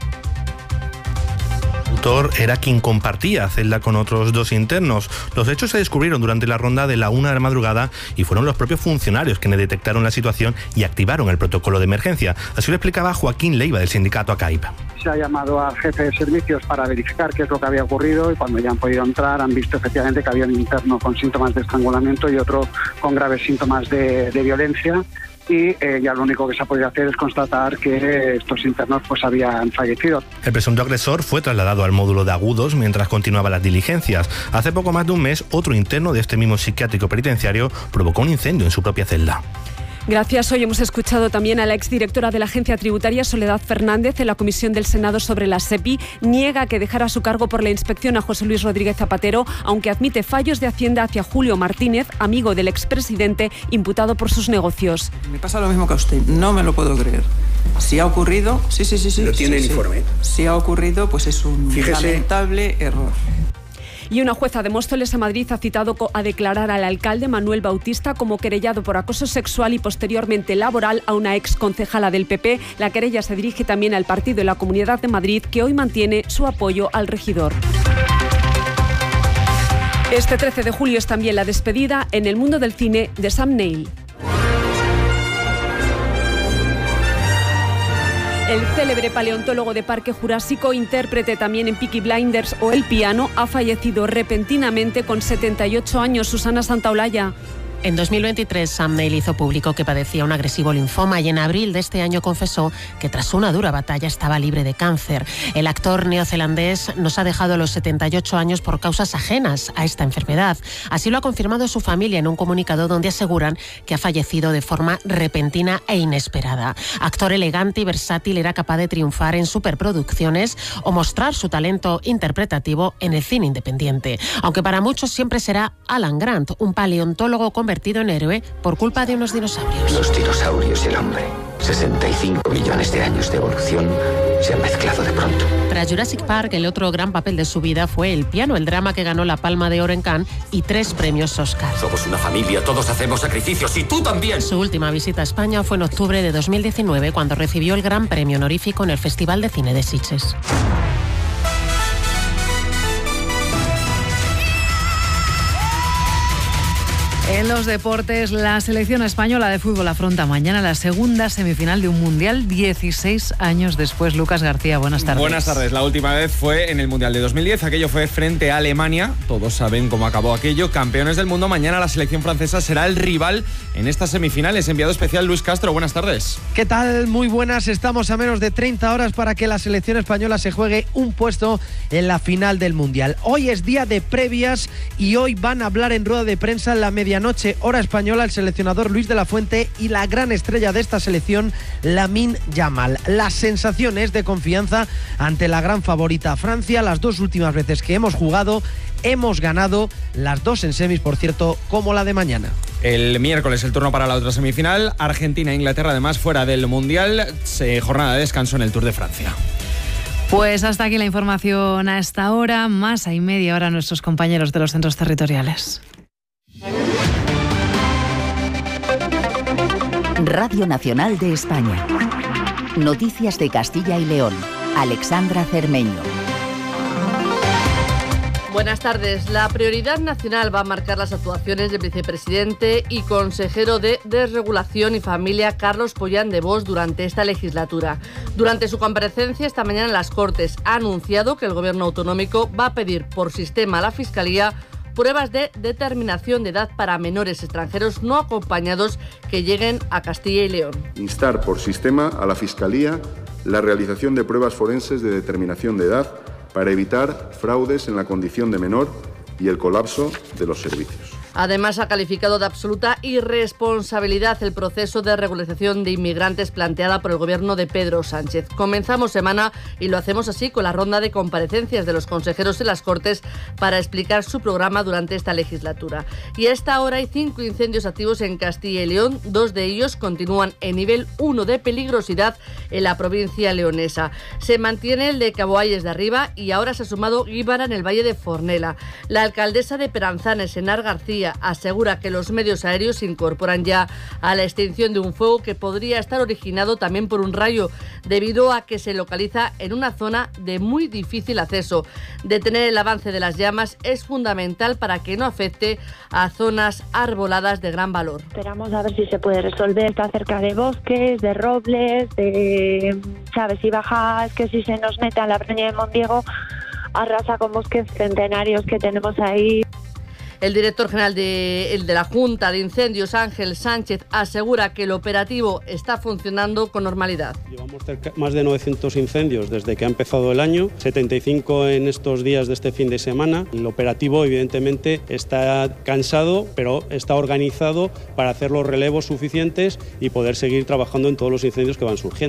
Era quien compartía celda con otros 2 internos. Los hechos se descubrieron durante la ronda de la 1 de la madrugada y fueron los propios funcionarios quienes detectaron la situación y activaron el protocolo de emergencia. Así lo explicaba Joaquín Leiva, del sindicato ACAIP. Se ha llamado al jefe de servicios para verificar qué es lo que había ocurrido y cuando ya han podido entrar han visto efectivamente que había un interno con síntomas de estrangulamiento y otro con graves síntomas de violencia. Y ya lo único que se ha podido hacer es constatar que estos internos pues habían fallecido. El presunto agresor fue trasladado al módulo de agudos mientras continuaban las diligencias. Hace poco más de un mes, otro interno de este mismo psiquiátrico penitenciario provocó un incendio en su propia celda. Gracias. Hoy hemos escuchado también a la exdirectora de la Agencia Tributaria, Soledad Fernández, en la Comisión del Senado sobre la SEPI. Niega que dejara su cargo por la inspección a José Luis Rodríguez Zapatero, aunque admite fallos de Hacienda hacia Julio Martínez, amigo del expresidente, imputado por sus negocios. Me pasa lo mismo que a usted, no me lo puedo creer. Si ha ocurrido, sí. ¿Lo tiene el informe? Si ha ocurrido, pues es un lamentable error. Y una jueza de Móstoles, en Madrid, ha citado a declarar al alcalde Manuel Bautista como querellado por acoso sexual y posteriormente laboral a una ex concejala del PP. La querella se dirige también al partido y la Comunidad de Madrid, que hoy mantiene su apoyo al regidor. Este 13 de julio es también la despedida en el mundo del cine de Sam Neill. El célebre paleontólogo de Parque Jurásico, intérprete también en Peaky Blinders o El Piano, ha fallecido repentinamente con 78 años. Susana Santaolalla. En 2023, Sam Neill hizo público que padecía un agresivo linfoma y en abril de este año confesó que tras una dura batalla estaba libre de cáncer. El actor neozelandés nos ha dejado a los 78 años por causas ajenas a esta enfermedad. Así lo ha confirmado su familia en un comunicado donde aseguran que ha fallecido de forma repentina e inesperada. Actor elegante y versátil, era capaz de triunfar en superproducciones o mostrar su talento interpretativo en el cine independiente. Aunque para muchos siempre será Alan Grant, un paleontólogo convertido en héroe por culpa de unos dinosaurios. Los dinosaurios y el hombre, 65 millones de años de evolución, se han mezclado de pronto. Tras Jurassic Park, el otro gran papel de su vida fue El Piano, el drama que ganó la Palma de Oro en Cannes y 3 premios Oscar. Somos una familia, todos hacemos sacrificios y tú también. Su última visita a España fue en octubre de 2019, cuando recibió el gran premio honorífico en el Festival de Cine de Sitges. En los deportes, la selección española de fútbol afronta mañana la segunda semifinal de un Mundial 16 años después. Lucas García, buenas tardes. Buenas tardes. La última vez fue en el Mundial de 2010. Aquello fue frente a Alemania. Todos saben cómo acabó aquello. Campeones del mundo. Mañana la selección francesa será el rival en estas semifinales. Enviado especial Luis Castro, buenas tardes. ¿Qué tal? Muy buenas. Estamos a menos de 30 horas para que la selección española se juegue un puesto en la final del Mundial. Hoy es día de previas y hoy van a hablar en rueda de prensa en la medianoche, hora española, el seleccionador Luis de la Fuente y la gran estrella de esta selección, Lamine Yamal. Las sensaciones de confianza ante la gran favorita Francia. Las 2 últimas veces que hemos jugado, hemos ganado, las 2 en semis, por cierto, como la de mañana. El miércoles el turno para la otra semifinal. Argentina e Inglaterra, además, fuera del Mundial. Jornada de descanso en el Tour de Francia. Pues hasta aquí la información a esta hora. Más hay media hora nuestros compañeros de los centros territoriales. Radio Nacional de España. Noticias de Castilla y León. Alexandra Cermeño. Buenas tardes. La prioridad nacional va a marcar las actuaciones del vicepresidente y consejero de Desregulación y Familia, Carlos Pollán de Bosch, durante esta legislatura. Durante su comparecencia esta mañana en las Cortes, ha anunciado que el Gobierno autonómico va a pedir por sistema a la Fiscalía pruebas de determinación de edad para menores extranjeros no acompañados que lleguen a Castilla y León. Instar por sistema a la Fiscalía la realización de pruebas forenses de determinación de edad para evitar fraudes en la condición de menor y el colapso de los servicios. Además, ha calificado de absoluta irresponsabilidad el proceso de regularización de inmigrantes planteada por el gobierno de Pedro Sánchez. Comenzamos semana y lo hacemos así con la ronda de comparecencias de los consejeros en las Cortes para explicar su programa durante esta legislatura. Y a esta hora hay 5 incendios activos en Castilla y León. 2 de ellos continúan en nivel 1 de peligrosidad en la provincia leonesa. Se mantiene el de Caboalles de Arriba y ahora se ha sumado Guíbara en el Valle de Fornela. La alcaldesa de Peranzanes, Enar García, asegura que los medios aéreos se incorporan ya a la extinción de un fuego que podría estar originado también por un rayo, debido a que se localiza en una zona de muy difícil acceso. Detener el avance de las llamas es fundamental para que no afecte a zonas arboladas de gran valor. Esperamos a ver si se puede resolver. Está cerca de bosques, de robles, de chaves y bajas, que si se nos mete a la Breña de Mondiego, arrasa con bosques centenarios que tenemos ahí. El director general de la Junta de Incendios, Ángel Sánchez, asegura que el operativo está funcionando con normalidad. Llevamos más de 900 incendios desde que ha empezado el año, 75 en estos días de este fin de semana. El operativo, evidentemente, está cansado, pero está organizado para hacer los relevos suficientes y poder seguir trabajando en todos los incendios que van surgiendo.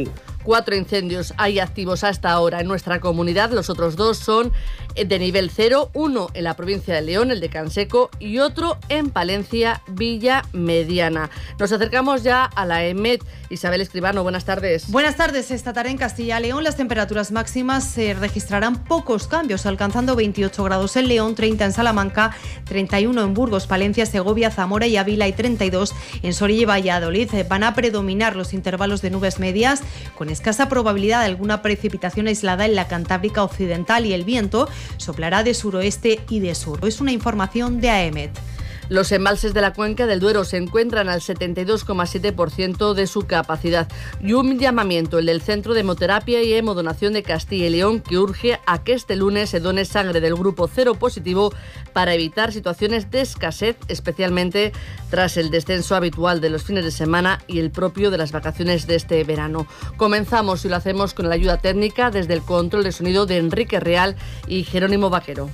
4 incendios hay activos hasta ahora en nuestra comunidad, los otros 2 son de nivel 0, uno en la provincia de León, el de Canseco, y otro en Palencia, Villa Mediana. Nos acercamos ya a la EMET. Isabel Escribano, buenas tardes. Buenas tardes. Esta tarde en Castilla y León las temperaturas máximas se registrarán pocos cambios, alcanzando 28 grados en León, 30 en Salamanca, 31 en Burgos, Palencia, Segovia, Zamora y Ávila y 32 en Soria y Valladolid. Van a predominar los intervalos de nubes medias con escasa probabilidad de alguna precipitación aislada en la Cantábrica Occidental, y el viento soplará de suroeste y de sur. Es una información de AEMET. Los embalses de la cuenca del Duero se encuentran al 72,7% de su capacidad. Y un llamamiento, el del Centro de Hemoterapia y Hemodonación de Castilla y León, que urge a que este lunes se done sangre del grupo cero positivo para evitar situaciones de escasez, especialmente tras el descenso habitual de los fines de semana y el propio de las vacaciones de este verano. Comenzamos y lo hacemos con la ayuda técnica desde el control de sonido de Enrique Real y Jerónimo Vaquero.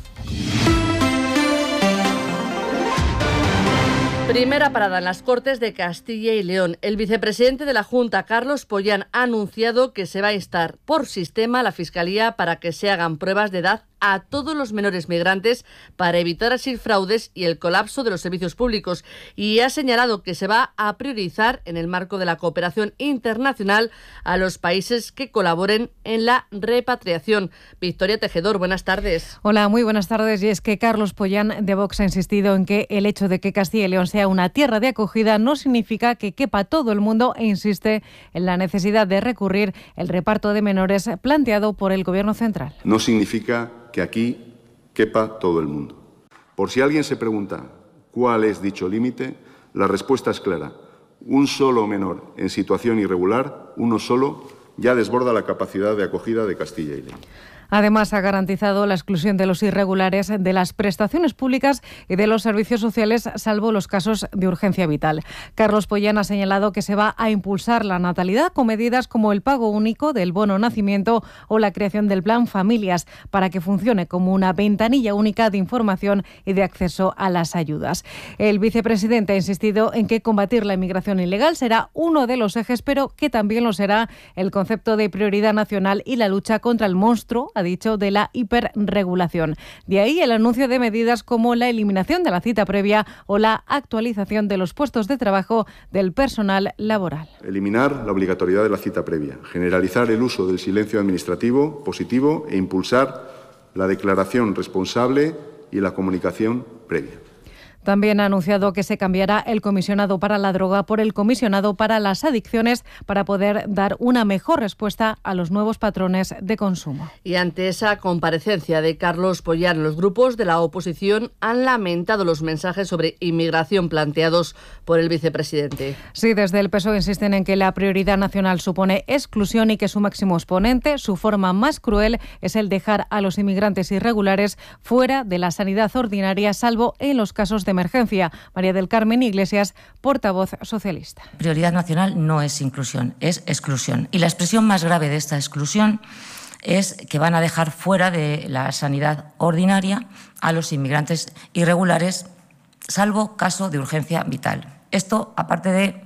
Primera parada en las Cortes de Castilla y León. El vicepresidente de la Junta, Carlos Pollán, ha anunciado que se va a instar por sistema a la Fiscalía para que se hagan pruebas de edad a todos los menores migrantes para evitar así fraudes y el colapso de los servicios públicos, y ha señalado que se va a priorizar en el marco de la cooperación internacional a los países que colaboren en la repatriación. Victoria Tejedor, buenas tardes. Hola, muy buenas tardes. Y es que Carlos Pollán de Vox ha insistido en que el hecho de que Castilla y León sea una tierra de acogida no significa que quepa todo el mundo, e insiste en la necesidad de recurrir el reparto de menores planteado por el Gobierno central. No significa que aquí quepa todo el mundo. Por si alguien se pregunta cuál es dicho límite, la respuesta es clara. Un solo menor en situación irregular, uno solo, ya desborda la capacidad de acogida de Castilla y León. Además, ha garantizado la exclusión de los irregulares de las prestaciones públicas y de los servicios sociales, salvo los casos de urgencia vital. Carlos Pollán ha señalado que se va a impulsar la natalidad con medidas como el pago único del bono nacimiento o la creación del plan Familias, para que funcione como una ventanilla única de información y de acceso a las ayudas. El vicepresidente ha insistido en que combatir la inmigración ilegal será uno de los ejes, pero que también lo será el concepto de prioridad nacional y la lucha contra el monstruo, ha dicho, de la hiperregulación. De ahí el anuncio de medidas como la eliminación de la cita previa o la actualización de los puestos de trabajo del personal laboral. Eliminar la obligatoriedad de la cita previa, generalizar el uso del silencio administrativo positivo e impulsar la declaración responsable y la comunicación previa. También ha anunciado que se cambiará el comisionado para la droga por el comisionado para las adicciones para poder dar una mejor respuesta a los nuevos patrones de consumo. Y ante esa comparecencia de Carlos Pollán, los grupos de la oposición han lamentado los mensajes sobre inmigración planteados por el vicepresidente. Sí, desde el PSOE insisten en que la prioridad nacional supone exclusión y que su máximo exponente, su forma más cruel, es el dejar a los inmigrantes irregulares fuera de la sanidad ordinaria, salvo en los casos de emergencia. María del Carmen Iglesias, portavoz socialista. Prioridad nacional no es inclusión, es exclusión. Y la expresión más grave de esta exclusión es que van a dejar fuera de la sanidad ordinaria a los inmigrantes irregulares, salvo caso de urgencia vital. Esto, aparte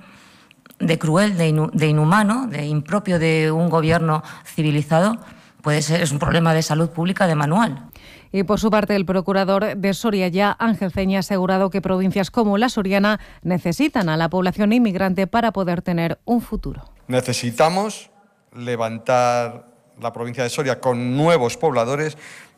de cruel, de inhumano, de impropio de un gobierno civilizado, es un problema de salud pública de manual. Y por su parte, el procurador de Soria, ya Ángel Ceña, ha asegurado que provincias como la soriana necesitan a la población inmigrante para poder tener un futuro. Necesitamos levantar la provincia de Soria con nuevos pobladores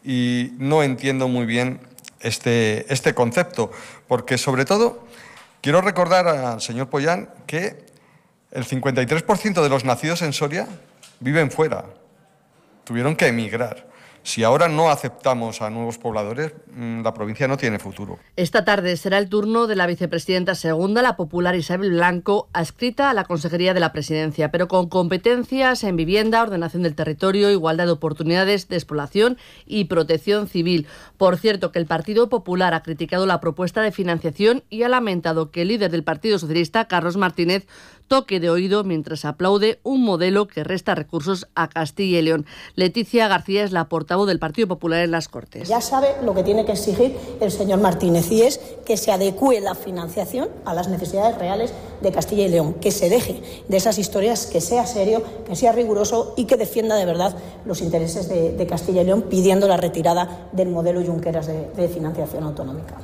y no entiendo muy bien este concepto, porque sobre todo quiero recordar al señor Pollán que el 53% de los nacidos en Soria viven fuera, tuvieron que emigrar. Si ahora no aceptamos a nuevos pobladores, la provincia no tiene futuro. Esta tarde será el turno de la vicepresidenta segunda, la popular Isabel Blanco, adscrita a la Consejería de la Presidencia, pero con competencias en vivienda, ordenación del territorio, igualdad de oportunidades, despoblación y protección civil. Por cierto, que el Partido Popular ha criticado la propuesta de financiación y ha lamentado que el líder del Partido Socialista, Carlos Martínez, toque de oído mientras aplaude un modelo que resta recursos a Castilla y León. Leticia García es la portavoz del Partido Popular en las Cortes. Ya sabe lo que tiene que exigir el señor Martínez, y es que se adecúe la financiación a las necesidades reales de Castilla y León, que se deje de esas historias, que sea serio, que sea riguroso y que defienda de verdad los intereses de Castilla y León, pidiendo la retirada del modelo Junqueras de financiación autonómica.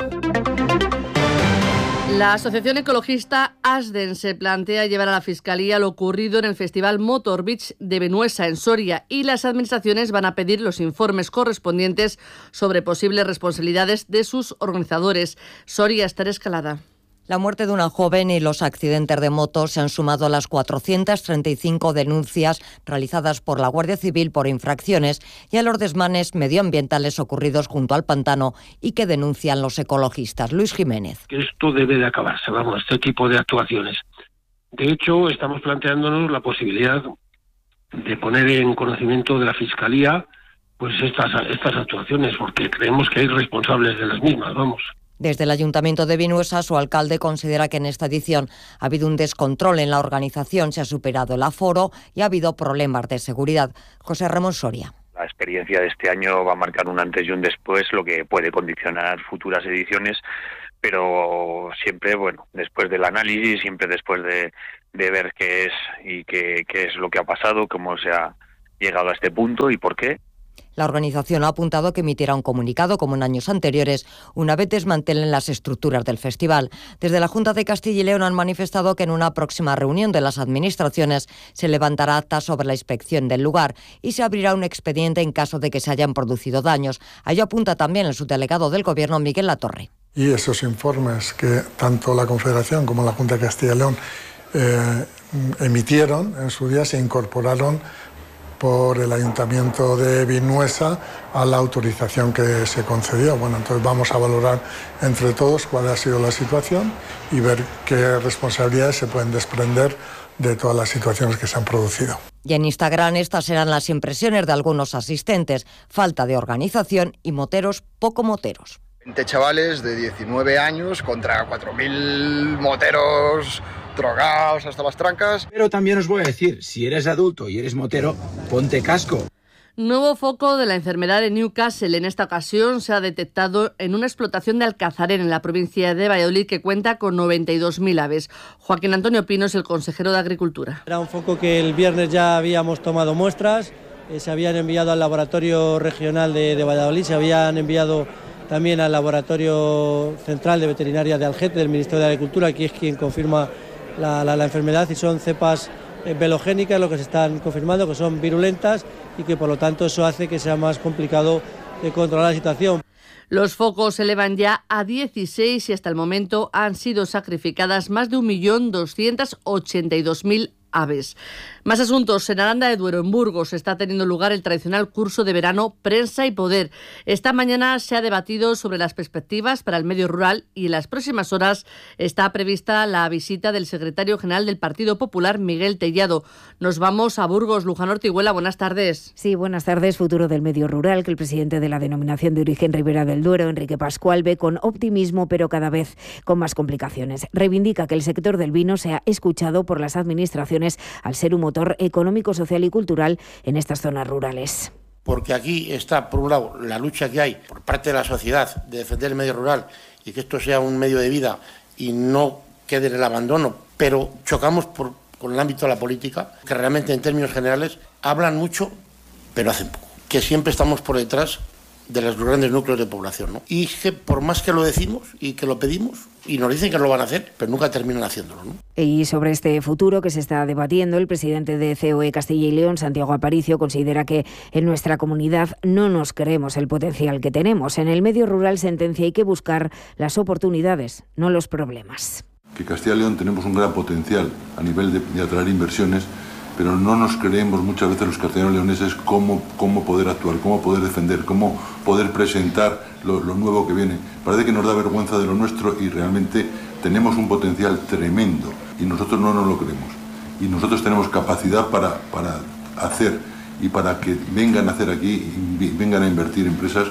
La asociación ecologista ASDEN se plantea llevar a la Fiscalía lo ocurrido en el Festival Motor Beach de Vinuesa, en Soria, y las administraciones van a pedir los informes correspondientes sobre posibles responsabilidades de sus organizadores. Soria, Esther Escalada. La muerte de una joven y los accidentes de moto se han sumado a las 435 denuncias realizadas por la Guardia Civil por infracciones y a los desmanes medioambientales ocurridos junto al pantano y que denuncian los ecologistas. Luis Jiménez. Esto debe de acabarse, este tipo de actuaciones. De hecho, estamos planteándonos la posibilidad de poner en conocimiento de la Fiscalía pues estas actuaciones, porque creemos que hay responsables de las mismas, Desde el Ayuntamiento de Vinuesa, su alcalde considera que en esta edición ha habido un descontrol en la organización, se ha superado el aforo y ha habido problemas de seguridad. José Ramón Soria. La experiencia de este año va a marcar un antes y un después, lo que puede condicionar futuras ediciones, pero siempre, después del análisis, siempre después de ver qué es y qué es lo que ha pasado, cómo se ha llegado a este punto y por qué. La organización ha apuntado que emitirá un comunicado, como en años anteriores, una vez desmantelen las estructuras del festival. Desde la Junta de Castilla y León han manifestado que en una próxima reunión de las administraciones se levantará acta sobre la inspección del lugar y se abrirá un expediente en caso de que se hayan producido daños. A ello apunta también el subdelegado del Gobierno, Miguel Latorre. Y esos informes que tanto la Confederación como la Junta de Castilla y León emitieron en su día se incorporaron por el Ayuntamiento de Vinuesa a la autorización que se concedió. Entonces vamos a valorar entre todos cuál ha sido la situación y ver qué responsabilidades se pueden desprender de todas las situaciones que se han producido. Y en Instagram estas serán las impresiones de algunos asistentes: falta de organización y moteros poco moteros. 20 chavales de 19 años contra 4.000 moteros drogados hasta las trancas. Pero también os voy a decir, si eres adulto y eres motero, ponte casco. Nuevo foco de la enfermedad en Newcastle. En esta ocasión se ha detectado en una explotación de Alcazarén, en la provincia de Valladolid, que cuenta con 92.000 aves. Joaquín Antonio Pino es el consejero de Agricultura. Era un foco que el viernes ya habíamos tomado muestras, se habían enviado al laboratorio regional de Valladolid, se habían enviado también al Laboratorio Central de Veterinaria de Algete, del Ministerio de Agricultura, que es quien confirma la enfermedad, y son cepas velogénicas lo que se están confirmando, que son virulentas y que por lo tanto eso hace que sea más complicado de controlar la situación. Los focos se elevan ya a 16 y hasta el momento han sido sacrificadas más de 1.282.000 aves. Más asuntos. En Aranda de Duero, en Burgos, está teniendo lugar el tradicional curso de verano Prensa y Poder. Esta mañana se ha debatido sobre las perspectivas para el medio rural y en las próximas horas está prevista la visita del secretario general del Partido Popular, Miguel Tellado. Nos vamos a Burgos. Luján Ortiguela, buenas tardes. Sí, buenas tardes. Futuro del medio rural que el presidente de la Denominación de Origen Ribera del Duero, Enrique Pascual, ve con optimismo, pero cada vez con más complicaciones. Reivindica que el sector del vino sea escuchado por las administraciones al ser un motor económico, social y cultural en estas zonas rurales. Porque aquí está, por un lado, la lucha que hay por parte de la sociedad de defender el medio rural y que esto sea un medio de vida y no quede en el abandono, pero chocamos con el ámbito de la política, que realmente en términos generales hablan mucho, pero hacen poco. Que siempre estamos por detrás de los grandes núcleos de población, ¿no? Y que por más que lo decimos y que lo pedimos, y nos dicen que lo van a hacer, pero nunca terminan haciéndolo, ¿no? Y sobre este futuro que se está debatiendo, el presidente de COE Castilla y León, Santiago Aparicio, considera que en nuestra comunidad no nos creemos el potencial que tenemos. En el medio rural, sentencia, hay que buscar las oportunidades, no los problemas. Que Castilla y León tenemos un gran potencial a nivel de atraer inversiones, pero no nos creemos muchas veces los castellanos-leoneses cómo poder actuar, cómo poder defender, cómo poder presentar lo nuevo que viene. Parece que nos da vergüenza de lo nuestro y realmente tenemos un potencial tremendo y nosotros no nos lo creemos. Y nosotros tenemos capacidad para hacer y para que vengan a hacer aquí, vengan a invertir empresas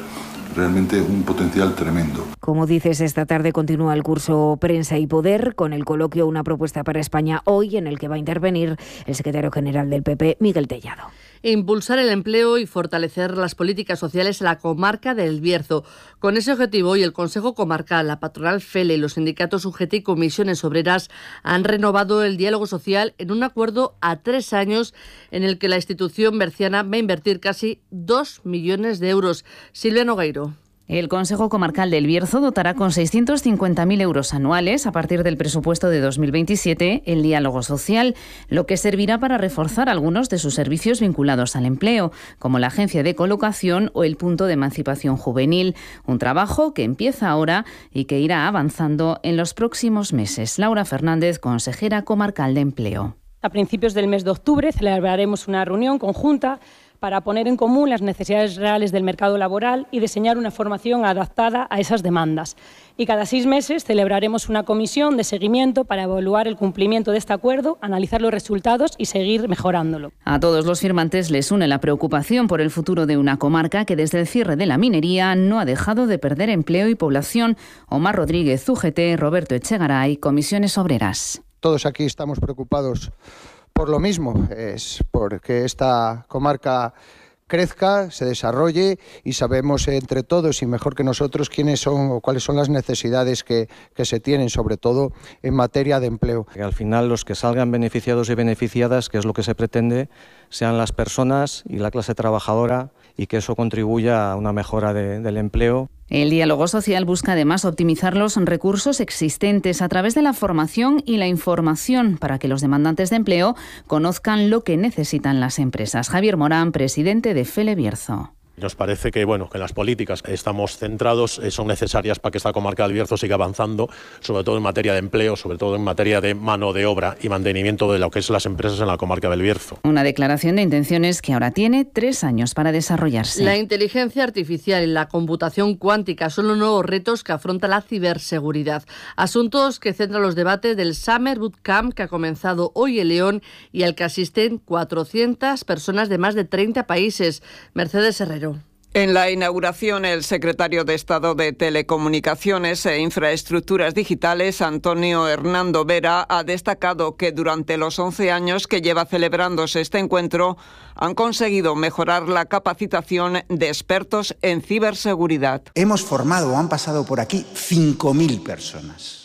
realmente un potencial tremendo. Como dices, esta tarde continúa el curso Prensa y Poder con el coloquio Una propuesta para España hoy, en el que va a intervenir el secretario general del PP, Miguel Tellado. Impulsar el empleo y fortalecer las políticas sociales en la comarca del Bierzo. Con ese objetivo, hoy el Consejo Comarcal, la patronal FELE y los sindicatos UGT y comisiones obreras han renovado el diálogo social en un acuerdo a 3 años en el que la institución berciana va a invertir casi 2 millones de euros. Silvia Nogueiro. El Consejo Comarcal del Bierzo dotará con 650.000 euros anuales a partir del presupuesto de 2027 el diálogo social, lo que servirá para reforzar algunos de sus servicios vinculados al empleo, como la agencia de colocación o el punto de emancipación juvenil, un trabajo que empieza ahora y que irá avanzando en los próximos meses. Laura Fernández, consejera comarcal de Empleo. A principios del mes de octubre celebraremos una reunión conjunta para poner en común las necesidades reales del mercado laboral y diseñar una formación adaptada a esas demandas. Y cada 6 meses celebraremos una comisión de seguimiento para evaluar el cumplimiento de este acuerdo, analizar los resultados y seguir mejorándolo. A todos los firmantes les une la preocupación por el futuro de una comarca que desde el cierre de la minería no ha dejado de perder empleo y población. Omar Rodríguez, UGT, Roberto Echegaray, Comisiones Obreras. Todos aquí estamos preocupados por lo mismo, es porque esta comarca crezca, se desarrolle y sabemos entre todos y mejor que nosotros quiénes son o cuáles son las necesidades que se tienen, sobre todo en materia de empleo. Que al final los que salgan beneficiados y beneficiadas, que es lo que se pretende, sean las personas y la clase trabajadora y que eso contribuya a una mejora del empleo. El diálogo social busca además optimizar los recursos existentes a través de la formación y la información para que los demandantes de empleo conozcan lo que necesitan las empresas. Javier Morán, presidente de FELE Bierzo. Nos parece que las políticas que estamos centrados son necesarias para que esta comarca del Bierzo siga avanzando, sobre todo en materia de empleo, sobre todo en materia de mano de obra y mantenimiento de lo que es las empresas en la comarca del Bierzo. Una declaración de intenciones que ahora tiene 3 años para desarrollarse. La inteligencia artificial y la computación cuántica son los nuevos retos que afronta la ciberseguridad. Asuntos que centran los debates del Summer Bootcamp que ha comenzado hoy en León y al que asisten 400 personas de más de 30 países. Mercedes Herrero. En la inauguración, el secretario de Estado de Telecomunicaciones e Infraestructuras Digitales, Antonio Hernando Vera, ha destacado que durante los 11 años que lleva celebrándose este encuentro han conseguido mejorar la capacitación de expertos en ciberseguridad. Hemos formado o han pasado por aquí 5.000 personas.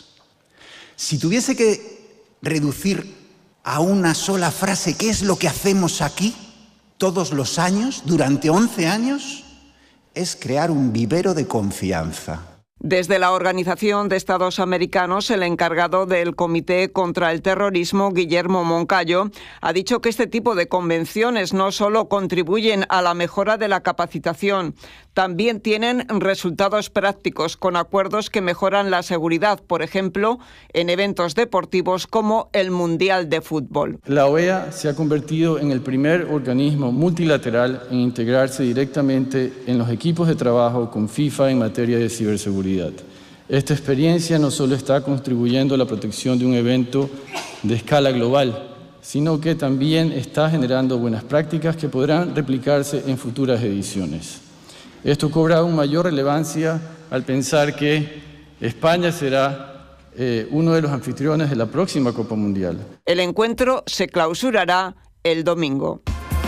Si tuviese que reducir a una sola frase qué es lo que hacemos aquí todos los años, durante 11 años, es crear un vivero de confianza. Desde la Organización de Estados Americanos, el encargado del Comité contra el Terrorismo, Guillermo Moncayo, ha dicho que este tipo de convenciones no solo contribuyen a la mejora de la capacitación, también tienen resultados prácticos con acuerdos que mejoran la seguridad, por ejemplo, en eventos deportivos como el Mundial de Fútbol. La OEA se ha convertido en el primer organismo multilateral en integrarse directamente en los equipos de trabajo con FIFA en materia de ciberseguridad. Esta experiencia no solo está contribuyendo a la protección de un evento de escala global, sino que también está generando buenas prácticas que podrán replicarse en futuras ediciones. Esto cobra aún mayor relevancia al pensar que España será uno de los anfitriones de la próxima Copa Mundial. El encuentro se clausurará el domingo.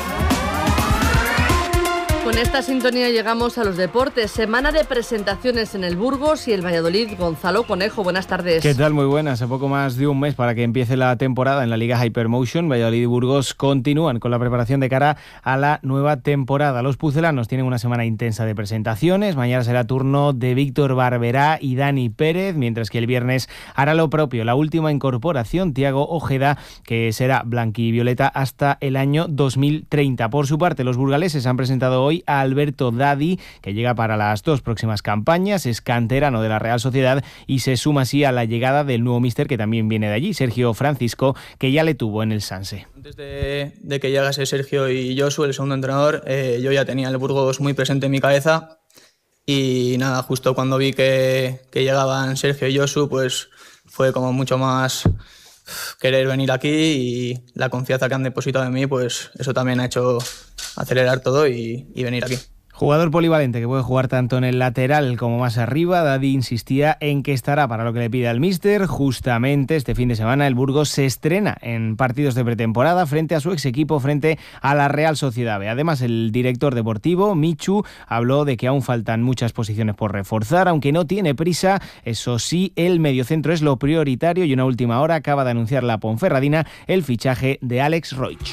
Con esta sintonía llegamos a los deportes. Semana de presentaciones en el Burgos y el Valladolid. Gonzalo Conejo, buenas tardes. ¿Qué tal? Muy buenas. A poco más de un mes para que empiece la temporada en la Liga Hypermotion, Valladolid y Burgos continúan con la preparación de cara a la nueva temporada. Los pucelanos tienen una semana intensa de presentaciones. Mañana será turno de Víctor Barberá y Dani Pérez, mientras que el viernes hará lo propio la última incorporación, Thiago Ojeda, que será blanquivioleta hasta el año 2030. Por su parte, los burgaleses han presentado hoy a Alberto Dadi, que llega para las 2 próximas campañas, es canterano de la Real Sociedad y se suma así a la llegada del nuevo míster que también viene de allí, Sergio Francisco, que ya le tuvo en el Sanse. Antes de que llegase Sergio y Josu, el segundo entrenador, yo ya tenía el Burgos muy presente en mi cabeza y nada, justo cuando vi que llegaban Sergio y Josu, pues fue como mucho más querer venir aquí y la confianza que han depositado en mí, pues eso también ha hecho acelerar todo y venir aquí. Jugador polivalente que puede jugar tanto en el lateral como más arriba, Daddy insistía en que estará para lo que le pide al míster. Justamente este fin de semana el Burgos se estrena en partidos de pretemporada frente a su ex equipo, frente a la Real Sociedad B. Además, el director deportivo, Michu, habló de que aún faltan muchas posiciones por reforzar, aunque no tiene prisa. Eso sí, el mediocentro es lo prioritario y una última hora acaba de anunciar la Ponferradina el fichaje de Alex Roig.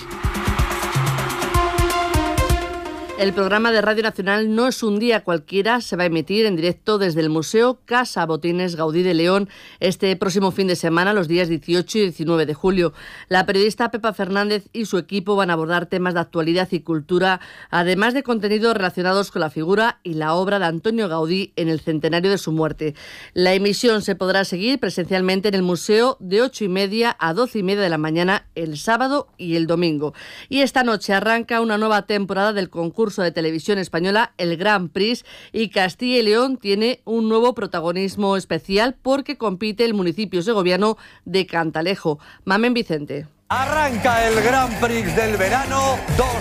El programa de Radio Nacional No es un día cualquiera se va a emitir en directo desde el Museo Casa Botines Gaudí de León este próximo fin de semana, los días 18 y 19 de julio. La periodista Pepa Fernández y su equipo van a abordar temas de actualidad y cultura, además de contenidos relacionados con la figura y la obra de Antonio Gaudí en el centenario de su muerte. La emisión se podrá seguir presencialmente en el museo de 8:30 a 12:30 de la mañana el sábado y el domingo. Y esta noche arranca una nueva temporada del concurso de televisión española, el Grand Prix, y Castilla y León tiene un nuevo protagonismo especial porque compite el municipio segoviano de Cantalejo. Mamen Vicente. Arranca el Grand Prix del verano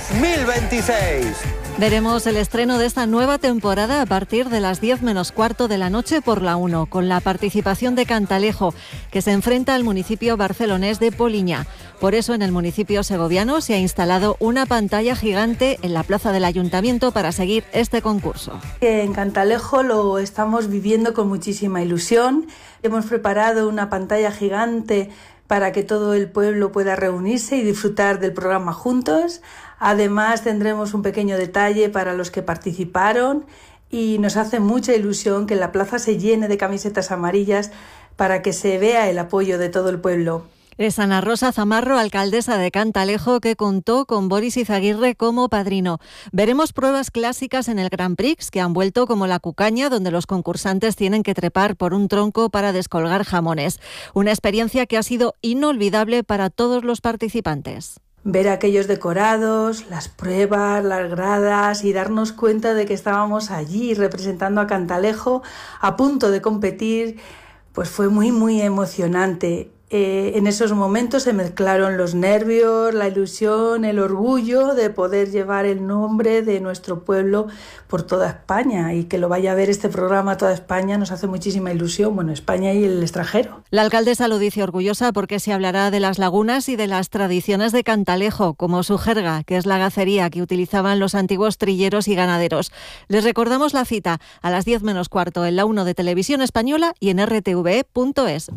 2026. Veremos el estreno de esta nueva temporada a partir de las 10 menos cuarto de la noche por la 1, con la participación de Cantalejo, que se enfrenta al municipio barcelonés de Poliña. Por eso en el municipio segoviano se ha instalado una pantalla gigante en la plaza del ayuntamiento para seguir este concurso. En Cantalejo lo estamos viviendo con muchísima ilusión. Hemos preparado una pantalla gigante para que todo el pueblo pueda reunirse y disfrutar del programa juntos. Además tendremos un pequeño detalle para los que participaron y nos hace mucha ilusión que la plaza se llene de camisetas amarillas para que se vea el apoyo de todo el pueblo. Es Ana Rosa Zamarro, alcaldesa de Cantalejo, que contó con Boris Izaguirre como padrino. Veremos pruebas clásicas en el Grand Prix que han vuelto, como la cucaña, donde los concursantes tienen que trepar por un tronco para descolgar jamones. Una experiencia que ha sido inolvidable para todos los participantes. Ver aquellos decorados, las pruebas, las gradas y darnos cuenta de que estábamos allí representando a Cantalejo a punto de competir, pues fue muy emocionante. En esos momentos se mezclaron los nervios, la ilusión, el orgullo de poder llevar el nombre de nuestro pueblo por toda España, y que lo vaya a ver este programa a toda España nos hace muchísima ilusión, bueno, España y el extranjero. La alcaldesa lo dice orgullosa porque se hablará de las lagunas y de las tradiciones de Cantalejo, como su jerga, que es la gacería que utilizaban los antiguos trilleros y ganaderos. Les recordamos la cita a las 10 menos cuarto en la 1 de Televisión Española y en rtve.es.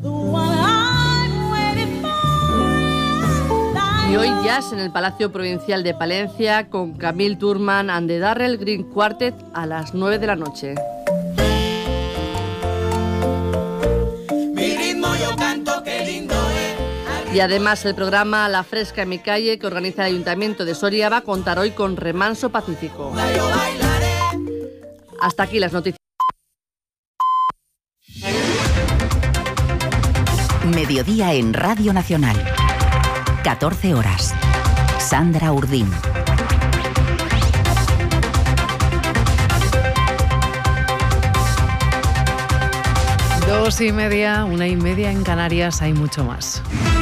Y hoy jazz en el Palacio Provincial de Palencia con Camille Turman and the Darrell Green Quartet a las 9 de la noche. Mi ritmo yo canto, qué lindo es. Y además el programa La Fresca en mi calle, que organiza el Ayuntamiento de Soria, va a contar hoy con Remanso Pacífico. Hasta aquí las noticias. Mediodía en Radio Nacional. 14 horas. Sandra Urdín. Dos y media, 1:30 en Canarias, hay mucho más.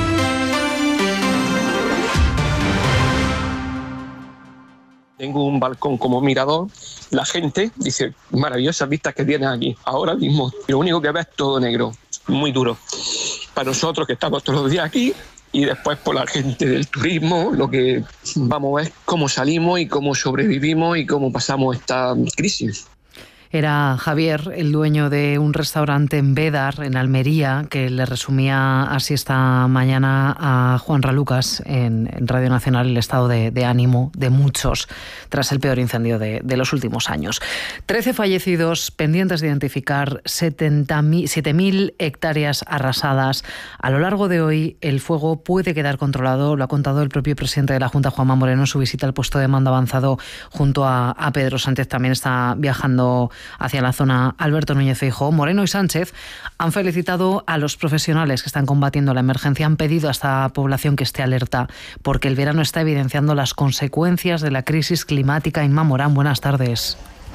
Tengo un balcón como mirador. La gente dice, maravillosas vistas que tienes aquí. Ahora mismo, lo único que ves es todo negro, muy duro. Para nosotros que estamos todos los días aquí, y después por la gente del turismo, lo que vamos a ver cómo salimos y cómo sobrevivimos y cómo pasamos esta crisis. Era Javier, el dueño de un restaurante en Bédar, en Almería, que le resumía así esta mañana a Juanra Lucas en Radio Nacional el estado de ánimo de muchos tras el peor incendio de los últimos años. 13 fallecidos, pendientes de identificar, 7.000 hectáreas arrasadas. A lo largo de hoy el fuego puede quedar controlado, lo ha contado el propio presidente de la Junta, Juanma Moreno, en su visita al puesto de mando avanzado junto a Pedro Sánchez. También está viajando hacia la zona Alberto Núñez Feijóo. Moreno y Sánchez han felicitado a los profesionales que están combatiendo la emergencia. Han pedido a esta población que esté alerta porque el verano está evidenciando las consecuencias de la crisis climática. Inma Morán, buenas tardes.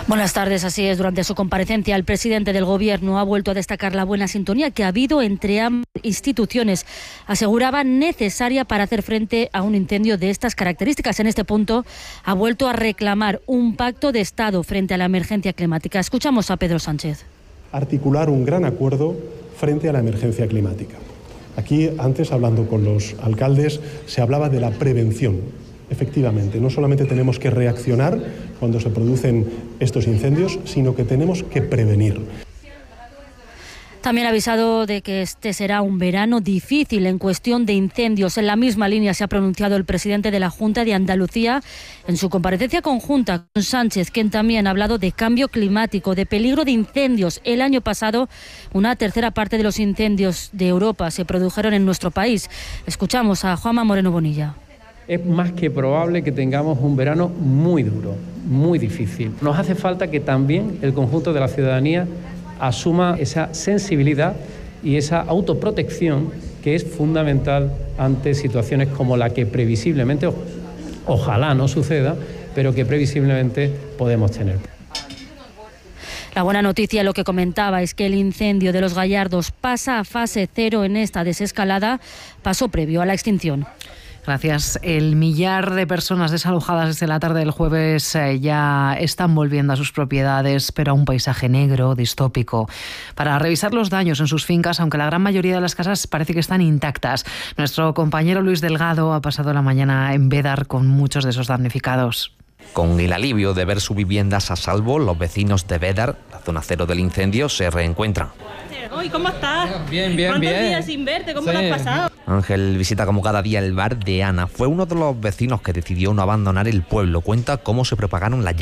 Buenas tardes, así es. Durante su comparecencia, el presidente del Gobierno ha vuelto a destacar la buena sintonía que ha habido entre ambas instituciones. Aseguraba necesaria para hacer frente a un incendio de estas características. En este punto, ha vuelto a reclamar un pacto de Estado frente a la emergencia climática. Escuchamos a Pedro Sánchez. Articular un gran acuerdo frente a la emergencia climática. Aquí, antes, hablando con los alcaldes, se hablaba de la prevención. Efectivamente, no solamente tenemos que reaccionar cuando se producen estos incendios, sino que tenemos que prevenir. También ha avisado de que este será un verano difícil en cuestión de incendios. En la misma línea se ha pronunciado el presidente de la Junta de Andalucía en su comparecencia conjunta con Sánchez, quien también ha hablado de cambio climático, de peligro de incendios. El año pasado, una tercera parte de los incendios de Europa se produjeron en nuestro país. Escuchamos a Juanma Moreno Bonilla. Es más que probable que tengamos un verano muy duro, muy difícil. Nos hace falta que también el conjunto de la ciudadanía asuma esa sensibilidad y esa autoprotección que es fundamental ante situaciones como la que previsiblemente, ojalá no suceda, pero que previsiblemente podemos tener. La buena noticia, lo que comentaba, es que el incendio de Los Gallardos pasa a fase 0 en esta desescalada, paso previo a la extinción. Gracias. El millar de personas desalojadas desde la tarde del jueves ya están volviendo a sus propiedades, pero a un paisaje negro, distópico, para revisar los daños en sus fincas, aunque la gran mayoría de las casas parece que están intactas. Nuestro compañero Luis Delgado ha pasado la mañana en Bédar con muchos de esos damnificados. Con el alivio de ver sus viviendas a salvo, los vecinos de Bédar, la zona cero del incendio, se reencuentran. ¿Cómo estás? Bien. ¿Cuántos días sin verte? ¿Cómo lo has pasado? Ángel visita como cada día el bar de Ana. Fue uno de los vecinos que decidió no abandonar el pueblo. Cuenta cómo se propagaron las llamas.